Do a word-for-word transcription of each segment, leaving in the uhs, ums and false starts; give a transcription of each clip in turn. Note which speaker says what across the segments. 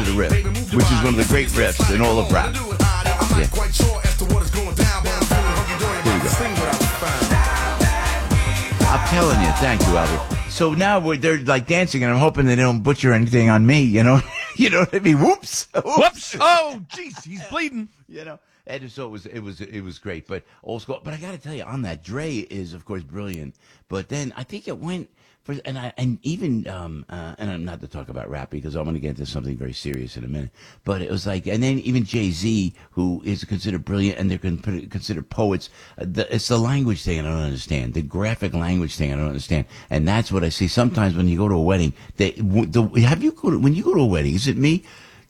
Speaker 1: the riff, which is one of the great riffs in all of rap. Yeah. Here we go. I'm telling you, thank you, Albert. So now we're, they're like dancing, and I'm hoping they don't butcher anything on me, you know? You know what I mean? Whoops.
Speaker 2: Whoops. Oh, jeez, he's bleeding.
Speaker 1: You know? And so it was, it was, it was great, but old school. But I got to tell you, on that, Dre is of course brilliant. But then I think it went for, and I, and even, um, uh, and I'm not to talk about rap because I'm going to get into something very serious in a minute. But it was like, and then even Jay-Z, who is considered brilliant, and they're considered poets. Uh, the, it's the language thing I don't understand, the graphic language thing I don't understand, and that's what I see sometimes when you go to a wedding. They, the, have you go to, when you go to a wedding? Is it me?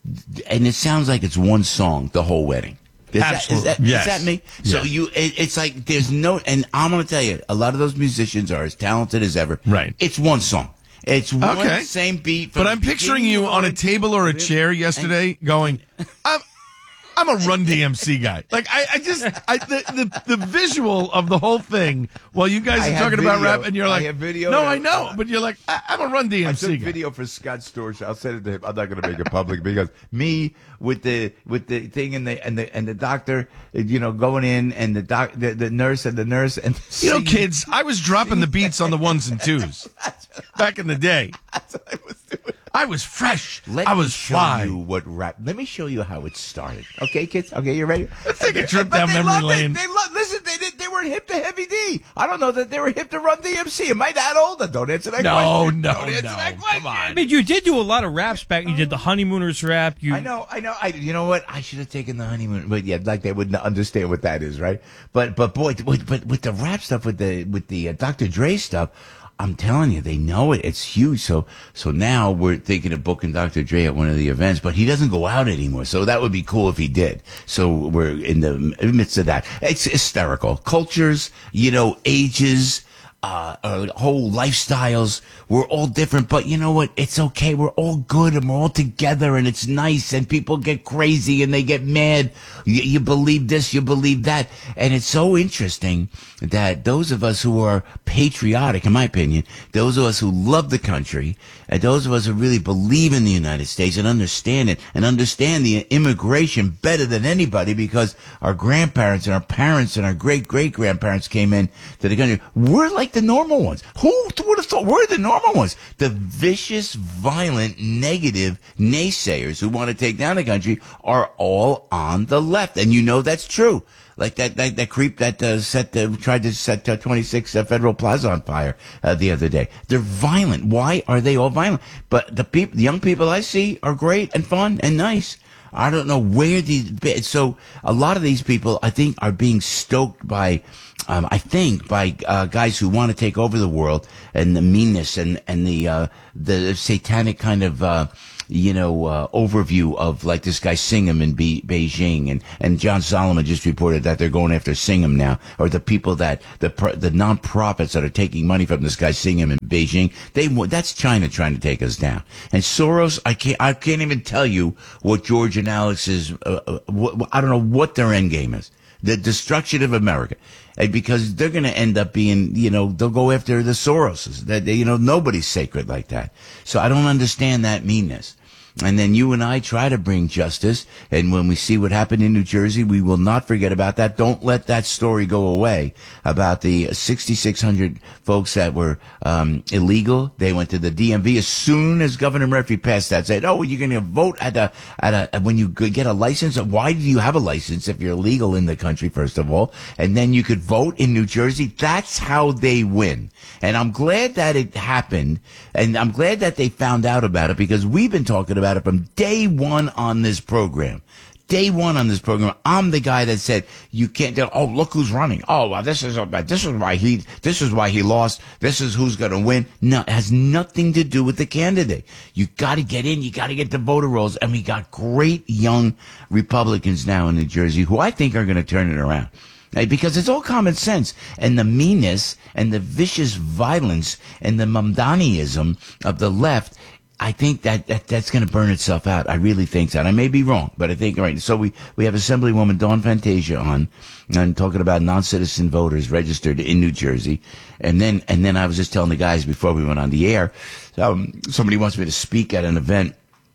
Speaker 1: And it sounds like it's one song the whole wedding. Is
Speaker 2: Absolutely.
Speaker 1: That, is, that,
Speaker 2: yes.
Speaker 1: is that me?
Speaker 2: Yes.
Speaker 1: So you, it, it's like there's no, and I'm going to tell you, a lot of those musicians are as talented as ever.
Speaker 2: Right.
Speaker 1: It's one song. It's one
Speaker 2: okay.
Speaker 1: same beat.
Speaker 2: But I'm picturing you on a table or a chair yesterday going, I'm, I'm a Run D M C guy. Like, I, I just, I, the, the the visual of the whole thing, while you guys
Speaker 1: I
Speaker 2: are
Speaker 1: have
Speaker 2: talking
Speaker 1: video.
Speaker 2: about rap, and you're like,
Speaker 1: I have video.
Speaker 2: no, I know, but you're like, I, I'm a Run D M C
Speaker 1: I took
Speaker 2: guy.
Speaker 1: video for Scott Storch. I'll send it to him. I'm not going to make it public because me with the with the thing and the and the and the doctor, you know, going in, and the doc, the, the nurse and the nurse and the
Speaker 2: You know, kids, I was dropping the beats on the ones and twos back in the day.
Speaker 1: That's what I was doing.
Speaker 2: I was fresh.
Speaker 1: Let
Speaker 2: I
Speaker 1: me
Speaker 2: was
Speaker 1: show
Speaker 2: fly.
Speaker 1: you what rap. Let me show you how it started. Okay, kids. Okay, you ready?
Speaker 2: Let's take a trip
Speaker 1: But
Speaker 2: down
Speaker 1: they
Speaker 2: memory
Speaker 1: loved
Speaker 2: lane.
Speaker 1: It. They love. Listen, they did. They weren't hip to Heavy D. I don't know that they were hip to Run D M C. Am I that old? Don't answer that
Speaker 2: No,
Speaker 1: question.
Speaker 2: no,
Speaker 1: Don't answer
Speaker 2: no.
Speaker 1: that question.
Speaker 2: Come on.
Speaker 3: I mean, you did do a lot of raps back. You did the Honeymooners rap. You,
Speaker 1: I know, I know. I, you know what? I should have taken the honeymoon, but yeah, like they wouldn't understand what that is, right? But, but boy, but, but with the rap stuff, with the with the uh, Doctor Dre stuff, I'm telling you, they know it. It's huge. So, so now we're thinking of booking Doctor Dre at one of the events, but he doesn't go out anymore. So that would be cool if he did. So we're in the midst of that. It's hysterical. Cultures, you know, ages, uh, uh, whole lifestyles. We're all different, but you know what? It's okay. We're all good and we're all together, and it's nice, and people get crazy and they get mad. You, you believe this, you believe that. And it's so interesting that those of us who are patriotic, in my opinion, those of us who love the country, and those of us who really believe in the United States and understand it, and understand the immigration better than anybody, because our grandparents and our parents and our great-great-grandparents came in to the country. We're like the normal ones. Who would have thought? We're the normal ones. The vicious, violent, negative naysayers who want to take down the country are all on the left. And you know that's true. Like that, that, that creep that uh, set uh, tried to set uh, twenty-six uh, Federal Plaza on fire uh, the other day. They're violent. Why are they all violent? But the people, the young people I see are great and fun and nice. I don't know where these. So a lot of these people, I think, are being stoked by, um, I think, by uh, guys who want to take over the world, and the meanness and and the uh, the satanic kind of. Uh, you know, uh, overview of like this guy Singham in Be- Beijing, and, and John Solomon just reported that they're going after Singham now, or the people that, the pr- the non-profits that are taking money from this guy Singham in Beijing. They, that's China trying to take us down. And Soros, I can't, I can't even tell you what George and Alex's, uh, uh, what, I don't know what their end game is. The destruction of America. And because they're going to end up being, you know, they'll go after the Soroses. That, you know, nobody's sacred like that. So I don't understand that meanness. And then you and I try to bring justice. And when we see what happened in New Jersey, we will not forget about that. Don't let that story go away about the sixty-six hundred folks that were um, illegal. They went to the D M V as soon as Governor Murphy passed that. Said, "Oh, you're going to vote at a at a when you get a license. Why do you have a license if you're illegal in the country? First of all, and then you could vote in New Jersey. That's how they win." And I'm glad that it happened, and I'm glad that they found out about it, because we've been talking about it from day one on this program. Day one on this program, I'm the guy that said you can't do. Oh, look who's running. Oh, well, this is this is why he this is why he lost. This is who's going to win. No, it has nothing to do with the candidate. You got to get in. You got to get the voter rolls, and we got great young Republicans now in New Jersey who I think are going to turn it around. Because it's all common sense, and the meanness and the vicious violence and the Mamdaniism of the left, I think that, that that's going to burn itself out. I really think that. I may be wrong, but I think, all right. So we, we have Assemblywoman Dawn Fantasia on, and talking about non-citizen voters registered in New Jersey. And then, and then I was just telling the guys before we went on the air, um, somebody wants me to speak at an event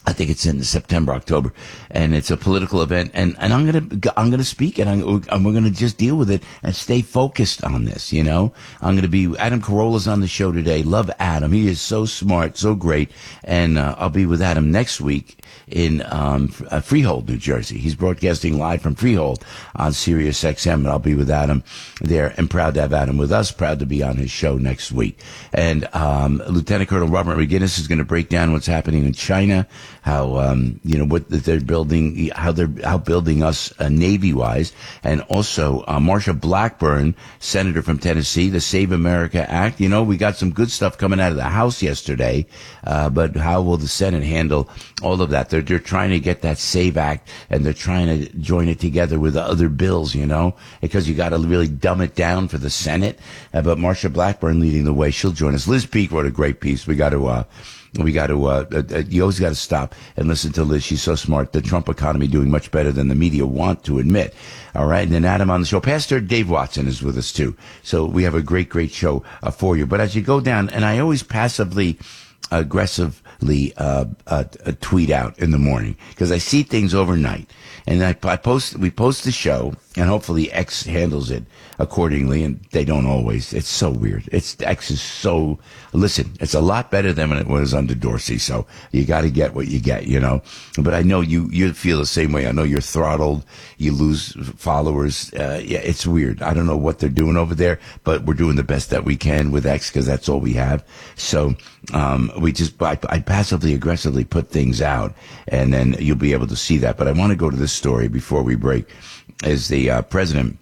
Speaker 1: I think it's in September, October, and it's a political event. And, and I'm gonna I'm gonna speak, and, I'm, and we're gonna just deal with it and stay focused on this. You know, I'm gonna be Adam Carolla's on the show today. Love Adam. He is so smart, so great. And uh, I'll be with Adam next week in um, Freehold, New Jersey. He's broadcasting live from Freehold on Sirius X M, and I'll be with Adam there. And proud to have Adam with us. Proud to be on his show next week. And um, Lieutenant Colonel Robert McGinnis is going to break down what's happening in China. How um, you know what they're building, how they're how building us uh, Navy wise, and also uh, Marsha Blackburn, senator from Tennessee, the Save America Act. You know, we got some good stuff coming out of the House yesterday, uh, but how will the Senate handle all of that? They're they're trying to get that Save Act, and they're trying to join it together with the other bills. You know, because you got to really dumb it down for the Senate. Uh, but Marsha Blackburn leading the way. She'll join us. Liz Peek wrote a great piece. We got to. Uh, We got to, uh, uh, you always got to stop and listen to Liz. She's so smart. The Trump economy doing much better than the media want to admit. All right. And then Adam on the show. Pastor Dave Watson is with us too. So we have a great, great show uh, for you. But as you go down, and I always passively, aggressively, uh, uh, uh tweet out in the morning because I see things overnight. And I, I post, we post the show, and hopefully X handles it accordingly, and they don't always. It's so weird. It's X is so, listen, it's a lot better than when it was under Dorsey, so you got to get what you get, you know. But I know you, you feel the same way. I know you're throttled. You lose followers. Uh, yeah, it's weird. I don't know what they're doing over there, but we're doing the best that we can with X because that's all we have. So, um, we just, I, I passively aggressively put things out, and then you'll be able to see that. But I want to go to this story before we break. Is the uh, president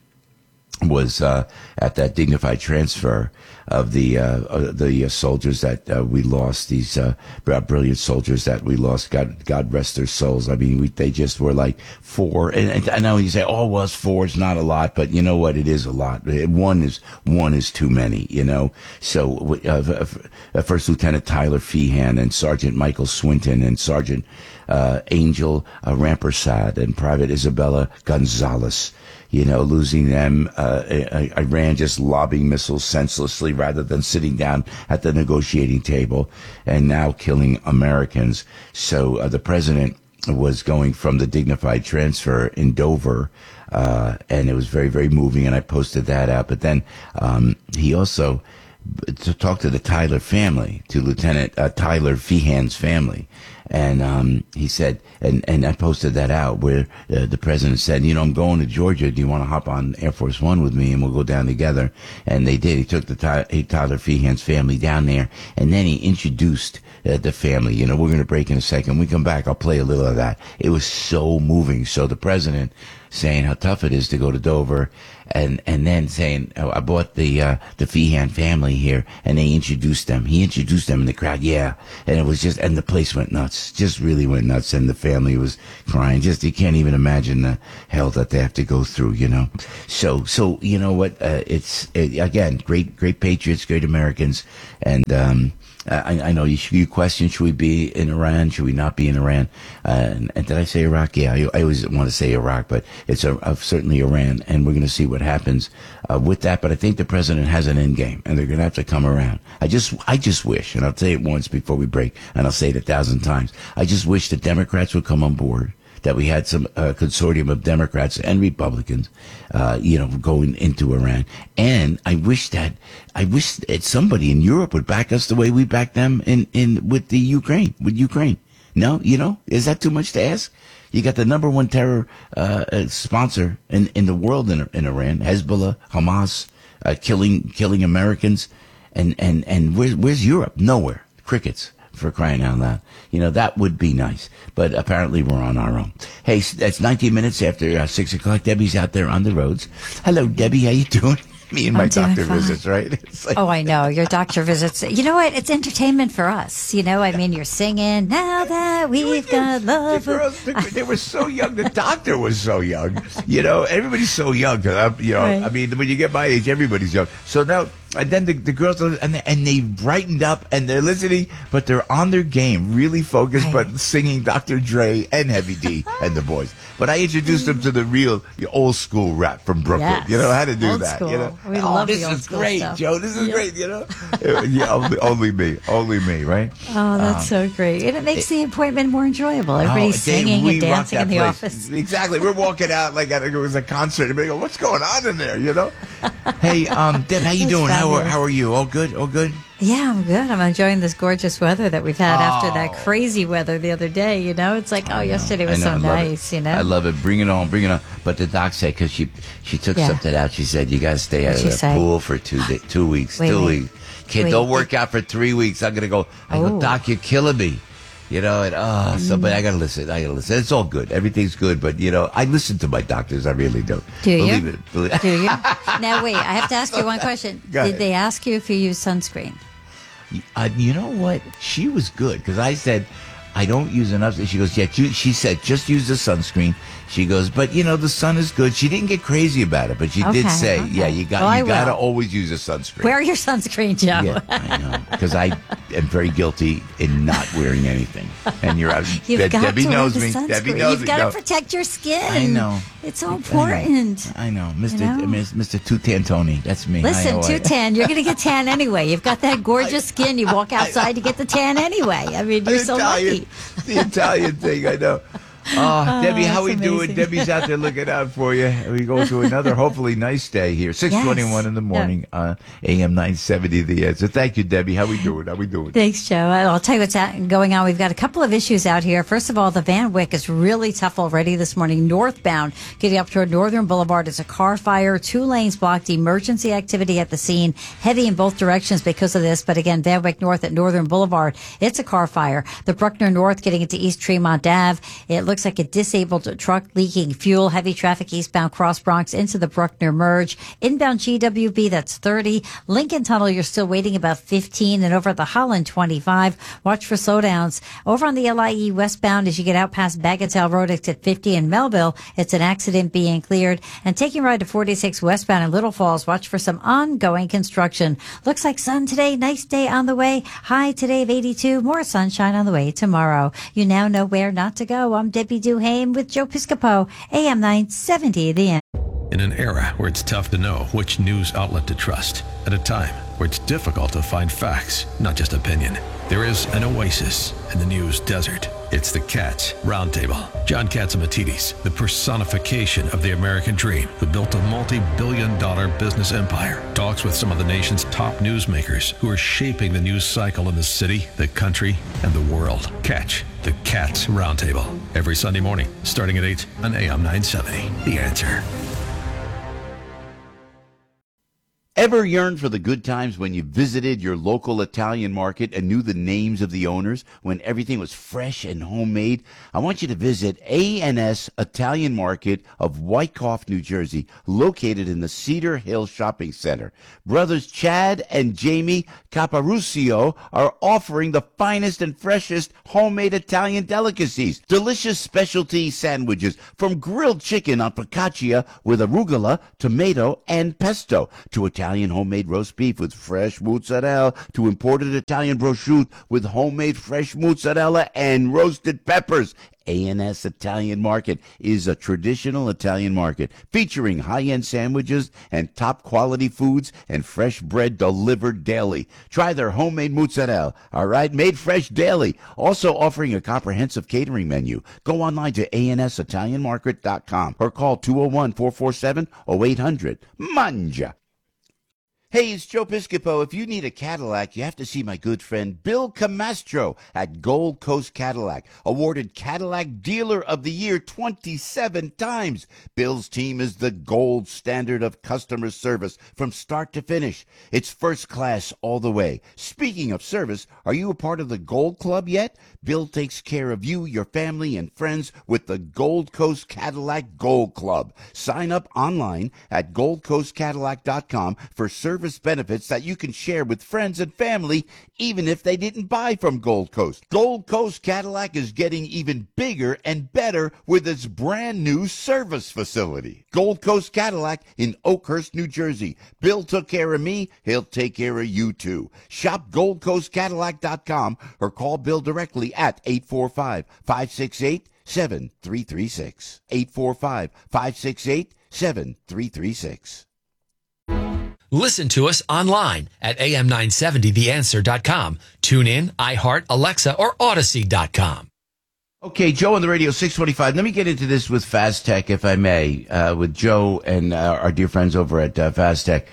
Speaker 1: was uh, at that dignified transfer of the uh, uh, the uh, soldiers that uh, we lost, these uh, brilliant soldiers that we lost. God, God rest their souls. I mean, we, they just were like four. And, and I know you say, "Oh, well, it's four. It's not a lot," but you know what? It is a lot. One is one is too many. You know. So, uh, First Lieutenant Tyler Feehan and Sergeant Michael Swinton and Sergeant uh, Angel uh, Rampersad and Private Isabella Gonzalez. You know, losing them, uh, Iran just lobbing missiles senselessly rather than sitting down at the negotiating table, and now killing Americans. So uh, the president was going from the dignified transfer in Dover, uh, and it was very, very moving, and I posted that out. But then um, he also to talk to the Tyler family, to Lieutenant uh, Tyler Feehan's family. And um, he said, and, and I posted that out where uh, the president said, you know, I'm going to Georgia. Do you want to hop on Air Force One with me and we'll go down together? And they did. He took the Ty- Tyler Feehan's family down there, and then he introduced uh, the family. You know, we're going to break in a second. When we come back, I'll play a little of that. It was so moving. So the president saying how tough it is to go to Dover, and and then saying, oh, I brought the uh, the Feehan family here, and they introduced them. He introduced them in the crowd, yeah, and it was just, and the place went nuts, just really went nuts, and the family was crying. Just you can't even imagine the hell that they have to go through, you know. So so you know what? Uh, it's it, again, great great patriots, great Americans, and. um I, I know you, you question, should we be in Iran? Should we not be in Iran? Uh, and, and did I say Iraq? Yeah, I, I always want to say Iraq, but it's a, a, certainly Iran, and we're going to see what happens uh, with that. But I think the president has an end game, and they're going to have to come around. I just, I just wish, and I'll say it once before we break, and I'll say it a thousand times. I just wish the Democrats would come on board, that we had some uh, consortium of Democrats and Republicans, uh, you know, going into Iran. And I wish that, I wish that somebody in Europe would back us the way we back them in, in, with the Ukraine, with Ukraine. No, you know, is that too much to ask? You got the number one terror, uh, uh sponsor in, in the world in, in Iran, Hezbollah, Hamas, uh, killing, killing Americans. And, and, and where's, where's Europe? Nowhere. Crickets. For crying out loud. You know, that would be nice. But apparently we're on our own. Hey, that's nineteen minutes after uh, six o'clock. Debbie's out there on the roads. Hello, Debbie. How you doing? Me and my
Speaker 4: I'm doing
Speaker 1: doctor
Speaker 4: fine.
Speaker 1: visits, right? It's like,
Speaker 4: Oh, I know. Your doctor visits. You know what? It's entertainment for us. You know, I mean, you're singing, now that we've got love.
Speaker 1: the girls, they, they were so young. The doctor was so young. You know, everybody's so young. Uh, you know,
Speaker 4: Right.
Speaker 1: I mean, when you get my age, everybody's young. So now And then the, the girls, are, and, they, and they brightened up, and they're listening, but they're on their game, really focused,
Speaker 4: Right.
Speaker 1: but singing Doctor Dre and Heavy D and the boys. But I introduced them to the real the old school rap from Brooklyn.
Speaker 4: Yes.
Speaker 1: You know how to do
Speaker 4: Old
Speaker 1: that.
Speaker 4: school.
Speaker 1: You know,
Speaker 4: We
Speaker 1: oh,
Speaker 4: love
Speaker 1: this
Speaker 4: the old
Speaker 1: is
Speaker 4: school
Speaker 1: great,
Speaker 4: stuff.
Speaker 1: Joe. This is
Speaker 4: Yeah.
Speaker 1: great. You know, yeah, only, only me, only me, right?
Speaker 4: Oh, that's so great. And it makes the appointment more enjoyable. Everybody's
Speaker 1: Oh, Dave,
Speaker 4: singing
Speaker 1: we
Speaker 4: and
Speaker 1: rock
Speaker 4: dancing
Speaker 1: that
Speaker 4: in the
Speaker 1: place.
Speaker 4: office.
Speaker 1: Exactly. We're walking out like it was a concert. And we go, what's going on in there? You know? Hey, um, Deb, how you
Speaker 4: That's
Speaker 1: doing? How are,
Speaker 4: fabulous.
Speaker 1: how are you? All good? All good?
Speaker 4: Yeah, I'm good. I'm enjoying this gorgeous weather that we've had after that
Speaker 1: Oh.
Speaker 4: crazy weather the other day. You know, it's like, oh, yesterday
Speaker 1: I
Speaker 4: was
Speaker 1: know,
Speaker 4: so
Speaker 1: I love
Speaker 4: nice,
Speaker 1: it.
Speaker 4: you know?
Speaker 1: I love it. Bring it on, bring it on. But the doc said, because she, she took
Speaker 4: Yeah.
Speaker 1: something out, she said, you got to stay out
Speaker 4: What'd
Speaker 1: of
Speaker 4: she
Speaker 1: the
Speaker 4: say?
Speaker 1: pool for two, day, two weeks.
Speaker 4: Wait,
Speaker 1: two
Speaker 4: wait.
Speaker 1: weeks. Kid,
Speaker 4: Wait.
Speaker 1: don't work out for three weeks. I'm going to go, I go,
Speaker 4: Oh.
Speaker 1: Doc, you're killing me. You know, and oh, so, but I gotta listen. I gotta listen. It's all good. Everything's good. But you know, I listen to my doctors. I really do.
Speaker 4: Do you?
Speaker 1: Believe it. Believe-
Speaker 4: Do you? Now, wait, I have to ask you one question.
Speaker 1: Go
Speaker 4: Did
Speaker 1: ahead.
Speaker 4: they ask you if you use sunscreen?
Speaker 1: Uh, you know what? She was good because I said, I don't use enough. She goes, yeah. You, she said, just use the sunscreen. She goes, but you know, the sun is good. She didn't get crazy about it, but she did
Speaker 4: Okay,
Speaker 1: say,
Speaker 4: okay.
Speaker 1: yeah, you got,
Speaker 4: Well, I
Speaker 1: you got to
Speaker 4: will.
Speaker 1: always use a sunscreen.
Speaker 4: Wear your sunscreen, Joe.
Speaker 1: Yeah, I know, because I am very guilty in not wearing anything. And you're out.
Speaker 4: You've
Speaker 1: De-
Speaker 4: got
Speaker 1: Debbie
Speaker 4: to wear
Speaker 1: knows
Speaker 4: the
Speaker 1: me.
Speaker 4: sunscreen.
Speaker 1: Debbie knows
Speaker 4: You've
Speaker 1: me.
Speaker 4: got to
Speaker 1: No.
Speaker 4: protect your skin.
Speaker 1: I know.
Speaker 4: It's so
Speaker 1: I know.
Speaker 4: important.
Speaker 1: I know, Mister
Speaker 4: You know?
Speaker 1: Miss- Mister Tutantoni. That's me.
Speaker 4: Listen,
Speaker 1: I,
Speaker 4: two tan, you're going to get tan anyway. You've got that gorgeous skin. You walk outside, you get the tan anyway. I mean, you're
Speaker 1: the
Speaker 4: so
Speaker 1: Italian,
Speaker 4: lucky.
Speaker 1: the Italian thing. I know. Oh, Debbie, how we
Speaker 4: that's
Speaker 1: doing?
Speaker 4: amazing.
Speaker 1: Debbie's out there looking out for you. We go to another, hopefully, nice day here. six twenty-one in the morning, uh, A M nine seventy, The Answer. Thank you, Debbie. How we doing? How we doing?
Speaker 4: Thanks, Joe. I'll tell you what's out- going on. We've got a couple of issues out here. First of all, the Van Wyck is really tough already this morning. Northbound, getting up toward Northern Boulevard, is a car fire. Two lanes blocked. Emergency activity at the scene. Heavy in both directions because of this. But again, Van Wyck North at Northern Boulevard, it's a car fire. The Bruckner North getting into East Tremont Ave. It looks like a disabled truck leaking fuel. Heavy traffic eastbound Cross Bronx into the Bruckner merge. Inbound G W B, that's thirty. Lincoln Tunnel, you're still waiting about fifteen. And over at the Holland, twenty-five. Watch for slowdowns. Over on the L I E westbound, as you get out past Bagatelle Road, it's at fifty in Melville. It's an accident being cleared. And taking a ride to forty-six westbound in Little Falls, watch for some ongoing construction. Looks like sun today. Nice day on the way. High today of eighty-two. More sunshine on the way tomorrow. You now know where not to go. I'm Debbie Duhame with Joe Piscopo, A M nine seventy, The End.
Speaker 5: In an era where it's tough to know which news outlet to trust, at a time where it's difficult to find facts, not just opinion, there is an oasis in the news desert. It's the Cats Roundtable. John Catsimatidis, the personification of the American dream, who built a multi-billion dollar business empire, talks with some of the nation's top newsmakers who are shaping the news cycle in the city, the country, and the world. Catch the Cats Roundtable every Sunday morning, starting at eight on A M nine seventy. The Answer.
Speaker 1: Ever yearned for the good times when you visited your local Italian market and knew the names of the owners, when everything was fresh and homemade? I want you to visit A and S Italian Market of Wyckoff, New Jersey, located in the Cedar Hill Shopping Center. Brothers Chad and Jamie Caparucio are offering the finest and freshest homemade Italian delicacies. Delicious specialty sandwiches, from grilled chicken on focaccia with arugula, tomato, and pesto, to Italian Italian homemade roast beef with fresh mozzarella, to imported Italian prosciutto with homemade fresh mozzarella and roasted peppers. A and S Italian Market is a traditional Italian market featuring high-end sandwiches and top-quality foods and fresh bread delivered daily. Try their homemade mozzarella, all right, made fresh daily. Also offering a comprehensive catering menu. Go online to A N S Italian Market dot com or call two oh one, four four seven, oh eight hundred. Mangia. Hey, it's Joe Piscopo. If you need a Cadillac, you have to see my good friend Bill Camastro at Gold Coast Cadillac, awarded Cadillac Dealer of the Year twenty-seven times. Bill's team is the gold standard of customer service from start to finish. It's first class all the way. Speaking of service, are you a part of the Gold Club yet? Bill takes care of you, your family, and friends with the Gold Coast Cadillac Gold Club. Sign up online at gold coast cadillac dot com for service service benefits that you can share with friends and family, even if they didn't buy from Gold Coast. Gold Coast Cadillac is getting even bigger and better with its brand new service facility. Gold Coast Cadillac in Oakhurst, New Jersey. Bill took care of me. He'll take care of you, too. Shop gold coast cadillac dot com or call Bill directly at eight four five, five six eight, seven three three six. eight four five, five six eight, seven three three six.
Speaker 6: Listen to us online at A M nine seventy the answer dot com. Tune in, iHeart, Alexa, or Odyssey dot com.
Speaker 1: Okay, Joe on the radio, six twenty-five. Let me get into this with Fastech, if I may, uh, with Joe and uh, our dear friends over at uh, Fastech.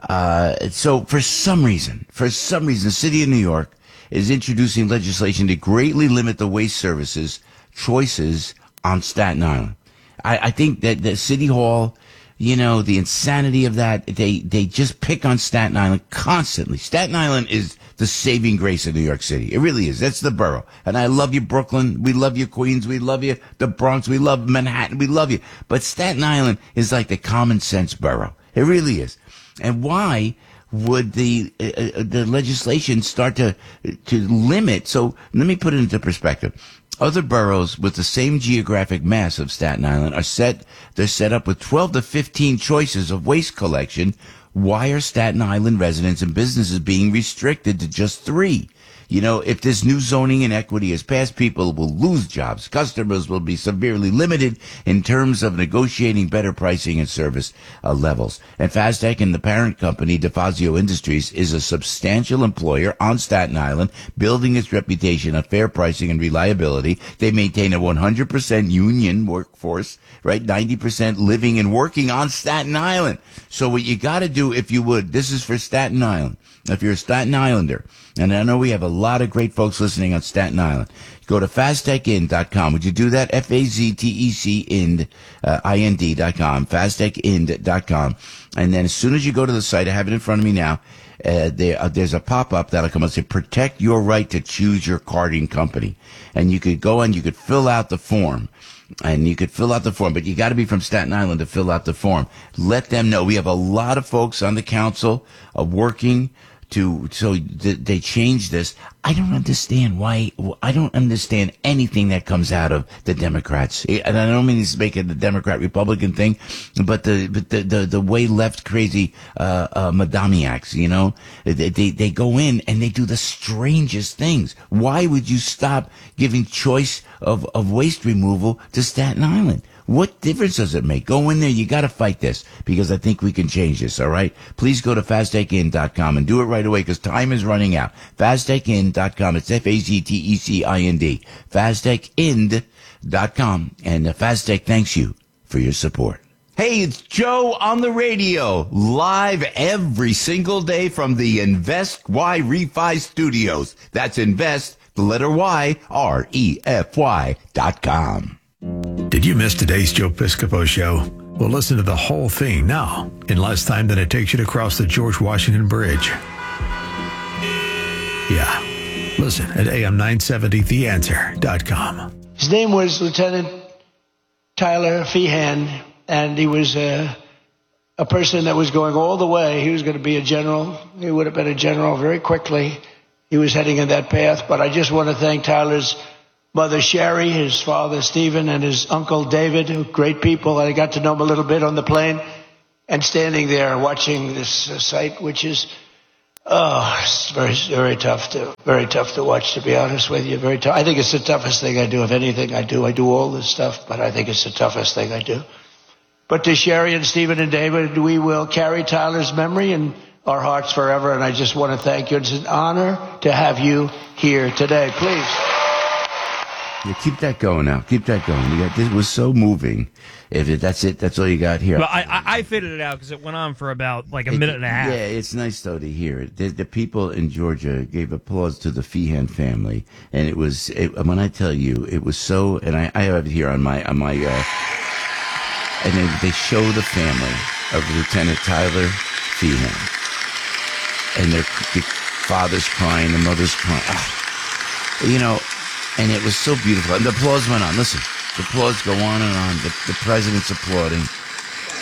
Speaker 1: Uh, so for some reason, for some reason, the city of New York is introducing legislation to greatly limit the waste services choices on Staten Island. I, I think that the City Hall, you know, the insanity of that, they, they just pick on Staten Island constantly. Staten Island is the saving grace of New York City. It really is. That's the borough. And I love you, Brooklyn. We love you, Queens. We love you, the Bronx. We love Manhattan. We love you. But Staten Island is like the common sense borough. It really is. And why would the uh, the legislation start to to limit? So let me put it into perspective. Other boroughs with the same geographic mass of Staten Island are set, they're set up with twelve to fifteen choices of waste collection. Why are Staten Island residents and businesses being restricted to just three? You know, if this new zoning inequity is passed, people will lose jobs. Customers will be severely limited in terms of negotiating better pricing and service uh, levels. And Fastech and the parent company, DeFazio Industries, is a substantial employer on Staten Island, building its reputation on fair pricing and reliability. They maintain a one hundred percent union workforce, right? ninety percent living and working on Staten Island. So what you got to do, if you would, this is for Staten Island. If you're a Staten Islander, and I know we have a lot of great folks listening on Staten Island, go to fastech ind dot com. Would you do that? F A Z T E C ind, uh, I N D dot com, fastech ind dot com. And then as soon as you go to the site, I have it in front of me now, uh, there, uh, there's a pop-up that'll come up and say, protect your right to choose your carding company. And you could go and you could fill out the form. And you could fill out the form, but you got to be from Staten Island to fill out the form. Let them know. We have a lot of folks on the council uh, working to, so th- they changed this. I don't understand why, I don't understand anything that comes out of the Democrats. And I don't mean to make it the Democrat-Republican thing, but the, but the, the, the way left crazy, uh, uh, madamiacs, you know, they, they, they go in and they do the strangest things. Why would you stop giving choice of, of waste removal to Staten Island? What difference does it make? Go in there. You got to fight this because I think we can change this. All right. Please go to fastech ind dot com and do it right away because time is running out. fastech ind dot com. It's F A Z T E C I N D. fastech ind dot com. And uh, Fastech thanks you for your support. Hey, it's Joe on the radio, live every single day from the Invest Y Refi Studios. That's Invest, the letter Y, R E F Y dot com.
Speaker 5: Did you miss today's Joe Piscopo show? Well, listen to the whole thing now in less time than it takes you to cross the George Washington Bridge. Yeah, listen at A M nine seventy the answer dot com.
Speaker 7: His name was Lieutenant Tyler Feehan, and he was a, a person that was going all the way. He was going to be a general. He would have been a general very quickly. He was heading in that path, but I just want to thank Tyler's mother, Sherry, his father, Stephen, and his uncle, David, who great people. I got to know them a little bit on the plane and standing there watching this uh, sight, which is, oh, it's very, very tough to, very tough to watch, to be honest with you. Very tough. I think it's the toughest thing I do. If anything I do, I do all this stuff, but I think it's the toughest thing I do. But to Sherry and Stephen and David, we will carry Tyler's memory in our hearts forever, and I just want to thank you. It's an honor to have you here today. Please.
Speaker 1: Yeah, keep that going now. Keep that going. You got, this was so moving. If it, that's it, that's all you got here.
Speaker 3: Well, I, I, I fitted it out because it went on for about like a
Speaker 1: it,
Speaker 3: minute and a half.
Speaker 1: Yeah, it's nice though to hear it. The, the people in Georgia gave applause to the Feehan family, and it was it, when I tell you, it was so. And I, I have it here on my on my. Uh, and they, they show the family of Lieutenant Tyler Feehan, and their the father's crying, the mother's crying. Ah, you know. And it was so beautiful. And the applause went on. Listen, the applause go on and on. The, the president's applauding.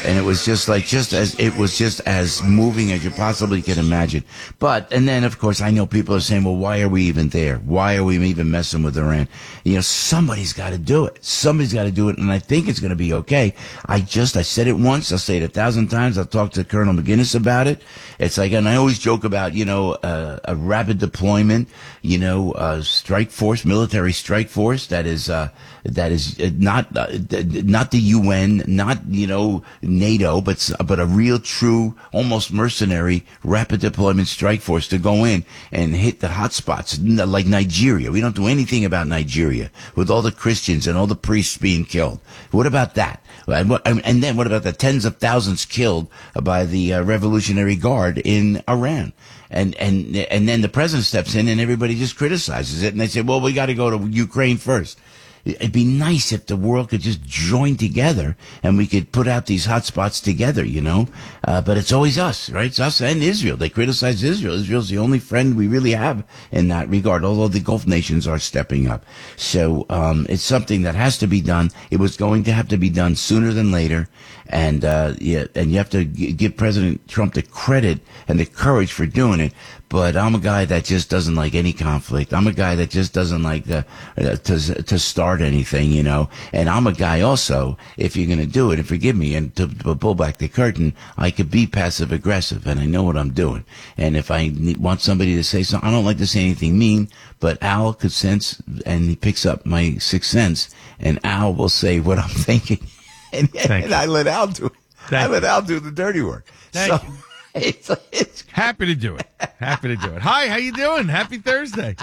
Speaker 1: And it was just like, just as, it was just as moving as you possibly can imagine. But, and then of course I know people are saying, well, why are we even there? Why are we even messing with Iran? You know, somebody's got to do it. Somebody's got to do it. And I think it's going to be okay. I just, I said it once. I'll say it a thousand times. I'll talk to Colonel McGinnis about it. It's like, and I always joke about, you know, uh, a rapid deployment, you know, uh, strike force, military strike force that is, uh, that is not, uh, not the U N, not, you know, NATO, but, but a real, true, almost mercenary rapid deployment strike force to go in and hit the hot spots like Nigeria. We don't do anything about Nigeria with all the Christians and all the priests being killed. What about that? And, what, and then what about the tens of thousands killed by the uh, Revolutionary Guard in Iran? And, and, and then the president steps in and everybody just criticizes it. And they say, well, we got to go to Ukraine first. It'd be nice if the world could just join together and we could put out these hot spots together, you know. Uh, but it's always us, right? It's us and Israel. They criticize Israel. Israel's the only friend we really have in that regard, although the Gulf nations are stepping up. So um, it's something that has to be done. It was going to have to be done sooner than later. And, uh, yeah, and you have to g- give President Trump the credit and the courage for doing it. But I'm a guy that just doesn't like any conflict. I'm a guy that just doesn't like the, uh, to to start anything, you know. And I'm a guy also, if you're going to do it, and forgive me, and to, to pull back the curtain, I could be passive aggressive, and I know what I'm doing. And if I need, want somebody to say something, I don't like to say anything mean, but Al could sense, and he picks up my sixth sense, and Al will say what I'm thinking. And, and I let Al do it.
Speaker 2: Thank
Speaker 1: I let
Speaker 2: you.
Speaker 1: Al do the dirty work.
Speaker 2: Thank
Speaker 1: so
Speaker 2: you.
Speaker 1: It's, it's
Speaker 2: Happy to do it. Happy to do it. Hi, how you doing? Happy Thursday.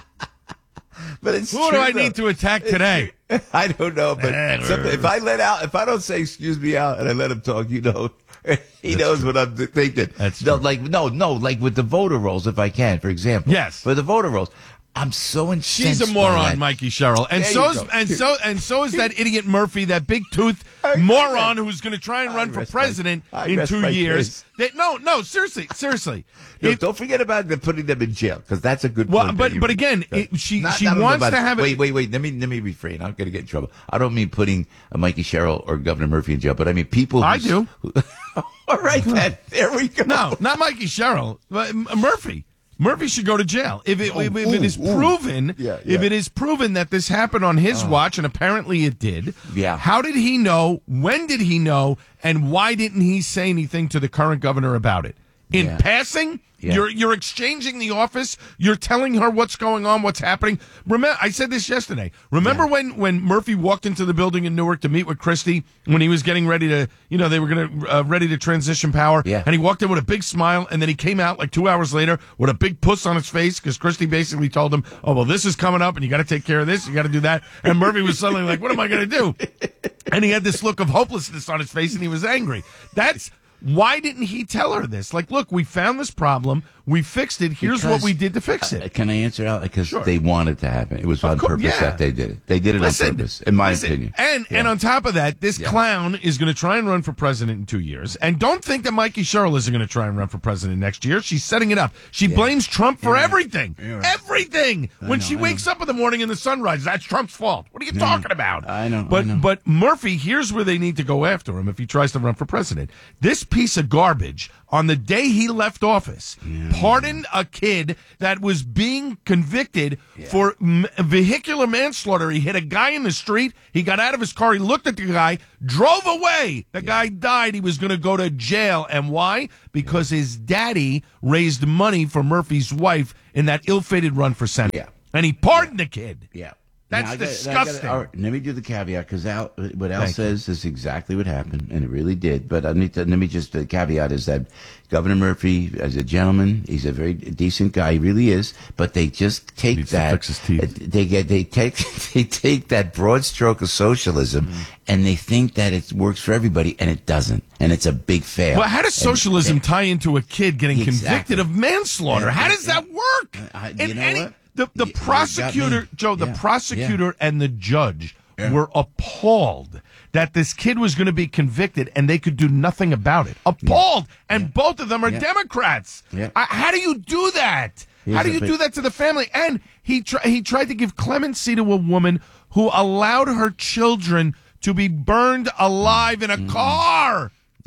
Speaker 1: But it's
Speaker 2: Who
Speaker 1: true,
Speaker 2: do I
Speaker 1: though.
Speaker 2: need to attack today?
Speaker 1: I don't know, but some- if I let out, if I don't say excuse me out and I let him talk, you know, he knows what I'm thinking.
Speaker 2: That's
Speaker 1: no,
Speaker 2: true.
Speaker 1: like no, no, like with the voter rolls, if I can, for example.
Speaker 2: Yes.
Speaker 1: For the voter rolls, I'm so incensed.
Speaker 2: She's a
Speaker 1: by
Speaker 2: moron,
Speaker 1: that.
Speaker 2: Mikey Sherrill, and
Speaker 1: There
Speaker 2: so
Speaker 1: you
Speaker 2: is
Speaker 1: go.
Speaker 2: and so and so is that idiot Murphy, that big tooth moron who's going to try and
Speaker 1: I
Speaker 2: run for
Speaker 1: rest my-
Speaker 2: president
Speaker 1: I
Speaker 2: in
Speaker 1: rest
Speaker 2: two
Speaker 1: my
Speaker 2: years.
Speaker 1: case.
Speaker 2: They, no, no, seriously, seriously.
Speaker 1: No,
Speaker 2: If-
Speaker 1: don't forget about the putting them in jail because that's a good
Speaker 2: Well,
Speaker 1: point.
Speaker 2: but-
Speaker 1: that you-
Speaker 2: but again, it- she- she
Speaker 1: I don't know
Speaker 2: wants
Speaker 1: about-
Speaker 2: to have it-
Speaker 1: Wait, wait, wait. Let me let me refrain. I'm going to get in trouble. I don't mean putting uh, Mikey Sherrill or Governor Murphy in jail, but I mean people.
Speaker 2: I
Speaker 1: who's-
Speaker 2: do.
Speaker 1: who- All right, then. There we go.
Speaker 2: No, not Mikey Sherrill, but M- Murphy. Murphy should go to jail if it,
Speaker 1: Oh,
Speaker 2: if, if it
Speaker 1: ooh,
Speaker 2: is
Speaker 1: ooh.
Speaker 2: proven.
Speaker 1: Yeah,
Speaker 2: If
Speaker 1: yeah.
Speaker 2: it is proven that this happened on his watch, and apparently it did.
Speaker 1: Yeah.
Speaker 2: How did he know? When did he know? And why didn't he say anything to the current governor about it? In
Speaker 1: Yeah.
Speaker 2: passing,
Speaker 1: Yeah.
Speaker 2: you're you're exchanging the office. You're telling her what's going on, what's happening. Remember, I said this yesterday. Remember
Speaker 1: Yeah.
Speaker 2: when when Murphy walked into the building in Newark to meet with Christie when he was getting ready to, you know, they were going to uh, ready to transition power.
Speaker 1: Yeah.
Speaker 2: And he walked in with a big smile, and then he came out like two hours later with a big puss on his face because Christie basically told him, "Oh well, this is coming up, and you got to take care of this. You got to do that." And Murphy was suddenly like, "What am I going to do?" And he had this look of hopelessness on his face, and he was angry. That's why didn't he tell her this? Like, look, we found this problem. We fixed it. Here's what
Speaker 1: Because-
Speaker 2: we did to fix
Speaker 1: Uh,
Speaker 2: it.
Speaker 1: can I answer out? Because
Speaker 2: Sure.
Speaker 1: they wanted to happen. It was
Speaker 2: Of
Speaker 1: on
Speaker 2: course,
Speaker 1: purpose
Speaker 2: yeah.
Speaker 1: that they did it. They did it
Speaker 2: Listen,
Speaker 1: on purpose, in my
Speaker 2: listen,
Speaker 1: opinion.
Speaker 2: And
Speaker 1: Yeah.
Speaker 2: and on top of that, this
Speaker 1: Yeah.
Speaker 2: clown is going to try and run for president in two years. And don't think that Mikey Sherrill isn't going to try and run for president next year. She's setting it up. She blames Trump for
Speaker 1: Yeah.
Speaker 2: everything.
Speaker 1: Yeah.
Speaker 2: Everything. When
Speaker 1: know,
Speaker 2: she
Speaker 1: I
Speaker 2: wakes up in the morning and the sun rises, that's Trump's fault. What are you talking about?
Speaker 1: I know, I
Speaker 2: But
Speaker 1: know.
Speaker 2: but Murphy, here's where they need to go after him if he tries to run for president. This piece of garbage, on the day he left office, pardoned a kid that was being convicted for m- vehicular manslaughter. He hit a guy in the street. He got out of his car. He looked at the guy, drove away. The guy died. He was going to go to jail. And why? Because his daddy raised money for Murphy's wife in that ill-fated run for Senate.
Speaker 1: Yeah.
Speaker 2: And he pardoned the kid.
Speaker 1: Yeah.
Speaker 2: That's
Speaker 1: Now, I gotta- I
Speaker 2: disgusting.
Speaker 1: gotta- all right, let me do the caveat because Al, what Al
Speaker 2: Thank you.
Speaker 1: says is exactly what happened, and it really did. But I need to let me just the caveat is that Governor Murphy, as a gentleman, he's a very decent guy. He really is. But they just take
Speaker 2: Needs to
Speaker 1: that.
Speaker 2: fix his teeth.
Speaker 1: They get they take they take that broad stroke of socialism,
Speaker 2: Mm-hmm.
Speaker 1: and they think that it works for everybody, and it doesn't, and it's a big fail.
Speaker 2: Well, how does
Speaker 1: And-
Speaker 2: socialism
Speaker 1: and-
Speaker 2: tie into a kid getting
Speaker 1: Exactly.
Speaker 2: convicted of manslaughter?
Speaker 1: Yeah,
Speaker 2: How
Speaker 1: yeah,
Speaker 2: does that
Speaker 1: yeah.
Speaker 2: work?
Speaker 1: I- you
Speaker 2: And
Speaker 1: know
Speaker 2: any-
Speaker 1: what?
Speaker 2: The, the
Speaker 1: You- you got
Speaker 2: prosecutor,
Speaker 1: me.
Speaker 2: Joe, the
Speaker 1: Yeah,
Speaker 2: prosecutor and the judge
Speaker 1: Yeah.
Speaker 2: were appalled that this kid was going to be convicted and they could do nothing about it. Appalled. And both of them are
Speaker 1: Yeah.
Speaker 2: Democrats.
Speaker 1: Yeah.
Speaker 2: I, how do you do that?
Speaker 1: Here's
Speaker 2: how do
Speaker 1: the
Speaker 2: you
Speaker 1: big-
Speaker 2: do that to the family? And he, tr- he tried to give clemency to a woman who allowed her children to be burned alive in a car.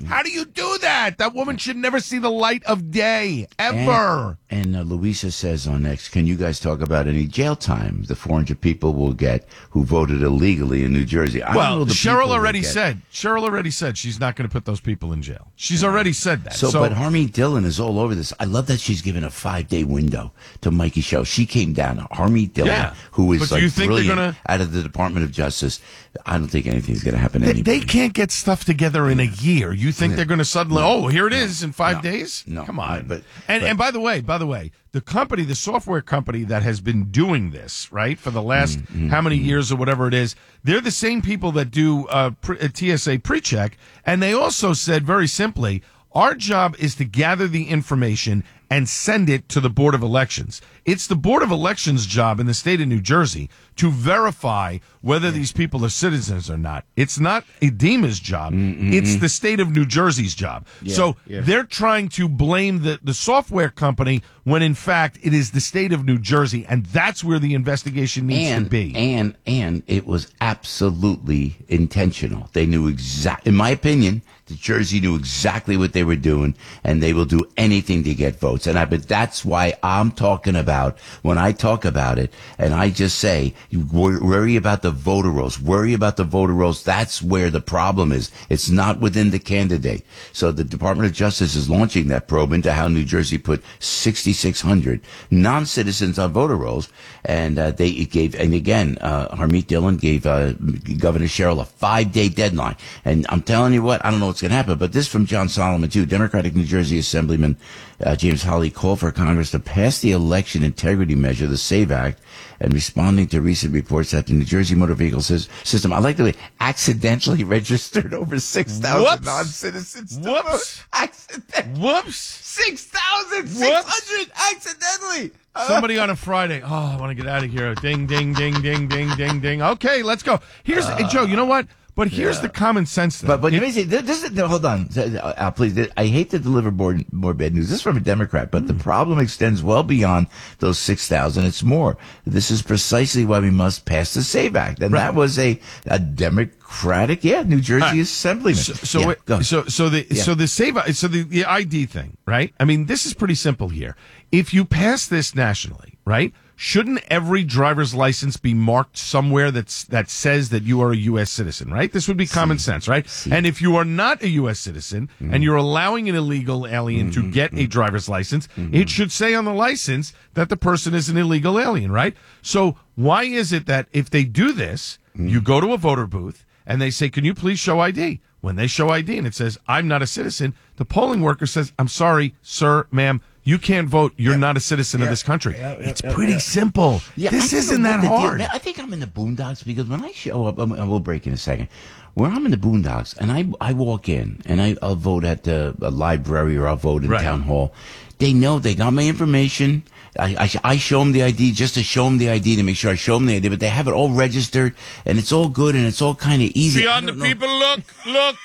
Speaker 2: How do you do that? That woman should never see the light of day, ever.
Speaker 1: And, and uh, Louisa says on X, can you guys talk about any jail time the four hundred people will get who voted illegally in New Jersey? I don't know
Speaker 2: Well,
Speaker 1: the
Speaker 2: Cheryl
Speaker 1: people
Speaker 2: already
Speaker 1: will get.
Speaker 2: said, Cheryl already said she's not going to put those people in jail. She's already said that.
Speaker 1: So,
Speaker 2: So,
Speaker 1: but Harmeet Dillon is all over this. I love that she's given a five-day window to Mikey Show. She came down, Harmeet Dillon,
Speaker 2: Yeah.
Speaker 1: who is
Speaker 2: But do
Speaker 1: like
Speaker 2: you think they're
Speaker 1: brilliant
Speaker 2: gonna-
Speaker 1: out of the Department of Justice. I don't think anything's going to happen to
Speaker 2: they,
Speaker 1: anybody.
Speaker 2: they can't get stuff together in a year. You think they're going to suddenly, oh, here it is in five
Speaker 1: No.
Speaker 2: days?
Speaker 1: No.
Speaker 2: Come on.
Speaker 1: I- but-
Speaker 2: and,
Speaker 1: but-
Speaker 2: and by the way, by the way, the company, the software company that has been doing this, right, for the last
Speaker 1: Mm-hmm.
Speaker 2: how many years or whatever it is, they're the same people that do uh, pre- uh, T S A pre-check. And they also said very simply, our job is to gather the information and send it to the Board of Elections. It's the Board of Elections' job in the state of New Jersey to verify whether these people are citizens or not. It's not Edema's job.
Speaker 1: Mm-hmm.
Speaker 2: It's the state of New Jersey's job. so
Speaker 1: yeah.
Speaker 2: they're trying to blame the, the software company when in fact it is the state of New Jersey, and that's where the investigation needs
Speaker 1: and,
Speaker 2: to be.
Speaker 1: And and it was absolutely intentional. They knew exact. In my opinion, the Jersey knew exactly what they were doing, and they will do anything to get votes. And I, but that's why I'm talking about when I talk about it, and I just say, you wor- worry about the voter rolls, worry about the voter rolls. That's where the problem is. It's not within the candidate. So the Department of Justice is launching that probe into how New Jersey put sixty-six hundred non-citizens on voter rolls, and uh, they it gave. And again, uh, Harmeet Dillon gave uh, Governor Cheryl a five-day deadline. And I'm telling you what, I don't know what's going to happen, but this from John Solomon too. Democratic New Jersey Assemblyman uh, James Hawley called for Congress to pass the election integrity measure, the SAVE Act, and responding to recent reports that the New Jersey motor vehicle sys- system, I like the way, accidentally registered over six thousand
Speaker 2: Whoops.
Speaker 1: non-citizens. to
Speaker 2: Whoops.
Speaker 1: vote. Accident.
Speaker 2: Whoops.
Speaker 1: six thousand six hundred accidentally. Uh,
Speaker 2: Somebody on a Friday. Oh, I want to get out of here. Ding, ding, ding, ding, ding, ding, ding. Okay, let's go. Here's hey, Joe. You know what? But here's the common sense thing.
Speaker 1: But but
Speaker 2: It-
Speaker 1: let me say this, this is no, hold on, uh, please. I hate to deliver more more bad news. This is from a Democrat, but the problem extends well beyond those six thousand. It's more. This is precisely why we must pass the SAVE Act, and
Speaker 2: Right.
Speaker 1: that was a a Democratic, yeah, New Jersey
Speaker 2: right.
Speaker 1: Assemblyman.
Speaker 2: So, so,
Speaker 1: yeah,
Speaker 2: it-
Speaker 1: go.
Speaker 2: so, so the
Speaker 1: Yeah.
Speaker 2: so the save so the, the I D thing, right? I mean, this is pretty simple here. If you pass this nationally, right? Shouldn't every driver's license be marked somewhere that's that says that you are a U S citizen, right? This would be common sense, right? And if you are not a U S citizen
Speaker 1: Mm-hmm.
Speaker 2: and you're allowing an illegal alien to get a driver's license,
Speaker 1: Mm-hmm.
Speaker 2: it should say on the license that the person is an illegal alien, right? So why is it that if they do this,
Speaker 1: Mm-hmm.
Speaker 2: you go to a voter booth and they say, "Can you please show I D?" When they show I D and it says, "I'm not a citizen," the polling worker says, "I'm sorry, sir, ma'am, you can't vote. You're not a citizen of this country." It's pretty simple.
Speaker 1: Yeah,
Speaker 2: this
Speaker 1: I
Speaker 2: isn't
Speaker 1: don't know
Speaker 2: that
Speaker 1: the deal.
Speaker 2: hard.
Speaker 1: Man, I think I'm in the boondocks because when I show up, I'm, I will break in a second. Where I'm in the boondocks and I I walk in and I, I'll vote at the a library or I'll vote in
Speaker 2: Right.
Speaker 1: town hall. They know they got my information. I, I, I show them the I D just to show them the I D to make sure I show them the I D, but they have it all registered and it's all good and it's all kind of easy. I
Speaker 2: Beyond the
Speaker 1: don't know.
Speaker 2: people, look, look,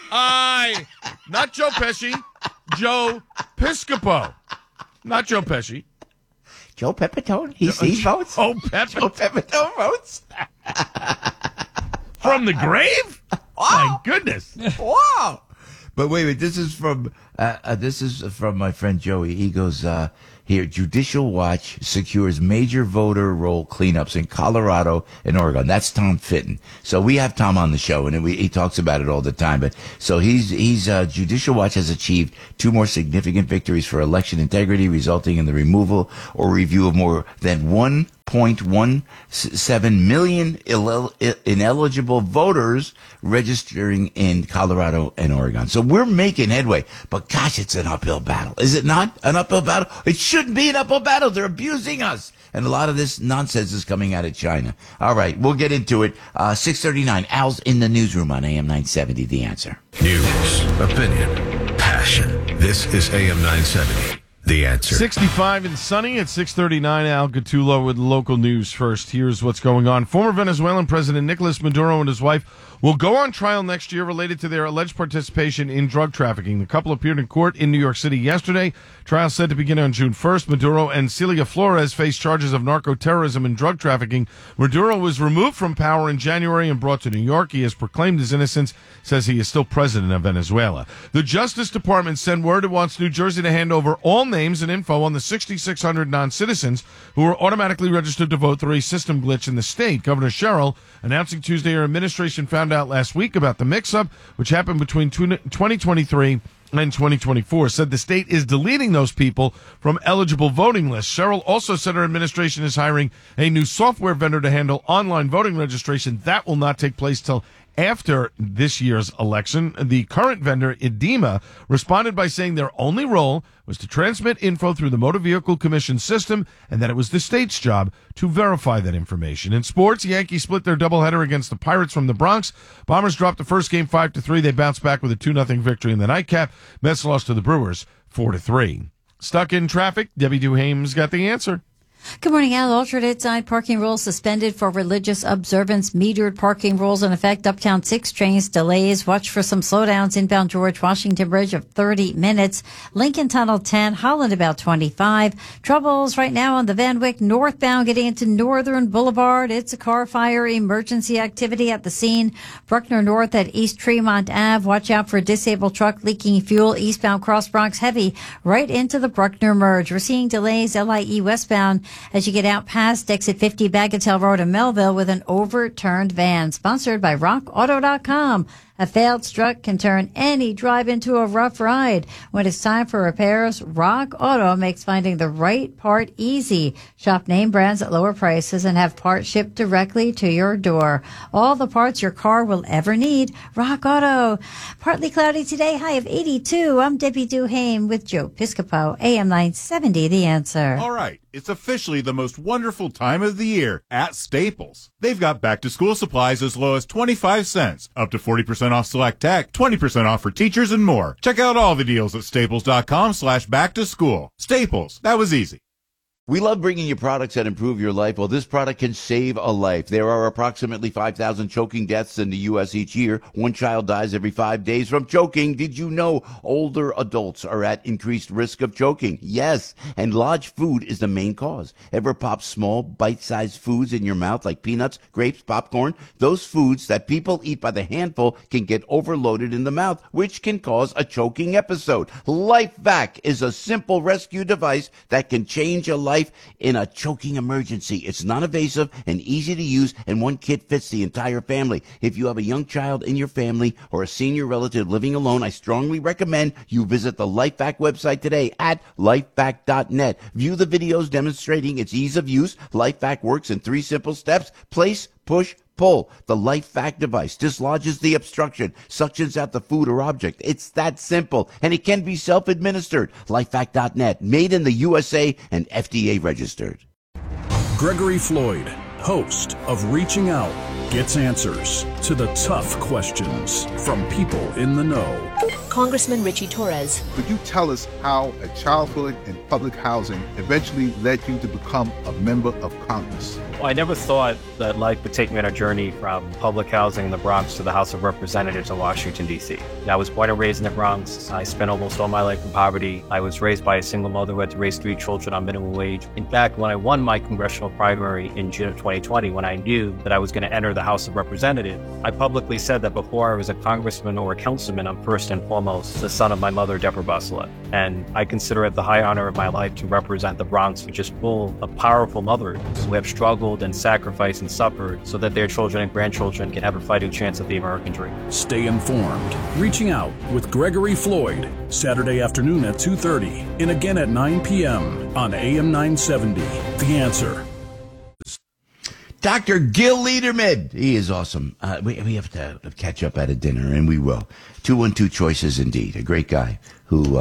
Speaker 2: I, not Joe Pesci, Joe Piscopo, not Joe Pesci.
Speaker 1: Joe Pepitone, he, he votes.
Speaker 2: Oh, Pep
Speaker 1: Joe Pepitone votes.
Speaker 2: from the grave? My goodness.
Speaker 1: Wow. But wait a minute, this is from uh, uh, this is from my friend Joey. He goes uh, here: Judicial Watch secures major voter roll cleanups in Colorado and Oregon. That's Tom Fitton. So we have Tom on the show, and we, he talks about it all the time. But so he's he's uh, Judicial Watch has achieved two more significant victories for election integrity, resulting in the removal or review of more than one point one seven million Ill- ineligible voters registering in Colorado and Oregon. So we're making headway, but gosh, it's an uphill battle. Is it not an uphill battle? It shouldn't be an uphill battle. They're abusing us. And a lot of this nonsense is coming out of China. All right, we'll get into it. Uh, six thirty-nine, Al's in the newsroom on A M nine seventy, The Answer.
Speaker 5: News, opinion, passion. This is A M nine seventy. The Answer.
Speaker 2: sixty-five and sunny at six thirty-nine. Al Gattulo with local news first. Here's what's going on. Former Venezuelan President Nicolas Maduro and his wife will go on trial next year related to their alleged participation in drug trafficking. The couple appeared in court in New York City yesterday. Trial set to begin on June first. Maduro and Celia Flores face charges of narco-terrorism and drug trafficking. Maduro was removed from power in January and brought to New York. He has proclaimed his innocence, says he is still president of Venezuela. The Justice Department sent word it wants New Jersey to hand over all names and info on the sixty-six hundred non-citizens who were automatically registered to vote through a system glitch in the state. Governor Sherrill announcing Tuesday her administration found out last week about the mix-up, which happened between twenty twenty-three and twenty twenty-four, said the state is deleting those people from eligible voting lists. Sherrill also said her administration is hiring a new software vendor to handle online voting registration. That will not take place till after this year's election. The current vendor, Edema, responded by saying their only role was to transmit info through the Motor Vehicle Commission system and that it was the state's job to verify that information. In sports, Yankees split their doubleheader against the Pirates from the Bronx. Bombers dropped the first game five to three. They bounced back with a two nothing victory in the nightcap. Mets lost to the Brewers four to three. Stuck in traffic? Debbie Duhame's got the answer.
Speaker 4: Good morning, Al. Alternate side parking rules suspended for religious observance. Metered parking rules in effect. Uptown six trains delays. Watch for some slowdowns. Inbound George Washington Bridge of thirty minutes. Lincoln Tunnel ten. Holland about twenty-five. Troubles right now on the Van Wyck northbound getting into Northern Boulevard. It's a car fire. Emergency activity at the scene. Bruckner North at East Tremont Avenue. Watch out for a disabled truck leaking fuel. Eastbound Cross Bronx heavy right into the Bruckner merge. We're seeing delays L I E westbound as you get out past exit fifty Bagatelle Road in Melville with an overturned van. Sponsored by rock auto dot com. A failed truck can turn any drive into a rough ride. When it's time for repairs, Rock Auto makes finding the right part easy. Shop name brands at lower prices and have parts shipped directly to your door. All the parts your car will ever need. Rock Auto. Partly cloudy today, high of eighty-two. I'm Debbie Duhame with Joe Piscopo, A M nine seventy, The Answer.
Speaker 8: All right. It's officially the most wonderful time of the year at Staples. They've got back-to-school supplies as low as twenty-five cents, up to forty percent off select tech, twenty percent off for teachers, and more. Check out all the deals at staples.com slash back-to-school. Staples. That was easy.
Speaker 1: We love bringing you products that improve your life. Well, this product can save a life. There are approximately five thousand choking deaths in the U S each year. One child dies every five days from choking. Did you know older adults are at increased risk of choking? Yes, and large food is the main cause. Ever pop small, bite-sized foods in your mouth like peanuts, grapes, popcorn? Those foods that people eat by the handful can get overloaded in the mouth, which can cause a choking episode. LifeVac is a simple rescue device that can change a life in a choking emergency. It's non-invasive and easy to use, and one kit fits the entire family. If you have a young child in your family or a senior relative living alone, I strongly recommend you visit the LifeVac website today at lifevac dot net. View the videos demonstrating its ease of use. LifeVac works in three simple steps: place, push, pull. The LifeVac device dislodges the obstruction, suctions out the food or object. It's that simple, and it can be self-administered. lifevac dot net, made in the U S A and F D A registered.
Speaker 9: Gregory Floyd, host of Reaching Out, gets answers to the tough questions from people in the know.
Speaker 10: Congressman Richie Torres.
Speaker 11: Could you tell us how a childhood in public housing eventually led you to become a member of Congress?
Speaker 12: Well, I never thought that life would take me on a journey from public housing in the Bronx to the House of Representatives in Washington, D C. I was born and raised in the Bronx. I spent almost all my life in poverty. I was raised by a single mother who had to raise three children on minimum wage. In fact, when I won my congressional primary in June of twenty twenty, when I knew that I was going to enter the House of Representatives, I publicly said that before I was a congressman or a councilman, I'm first and foremost the son of my mother, Deborah Busselette. And I consider it the high honor of my life to represent the Bronx, which is full of powerful mothers who have struggled and sacrificed and suffered so that their children and grandchildren can have a fighting chance at the American dream.
Speaker 9: Stay informed. Reaching Out with Gregory Floyd, Saturday afternoon at two thirty and again at nine p.m. on A M nine seventy. The Answer.
Speaker 1: Doctor Gil Lederman. He is awesome. Uh, we, we have to catch up at a dinner, and we will. two one two Choices, indeed. A great guy who uh,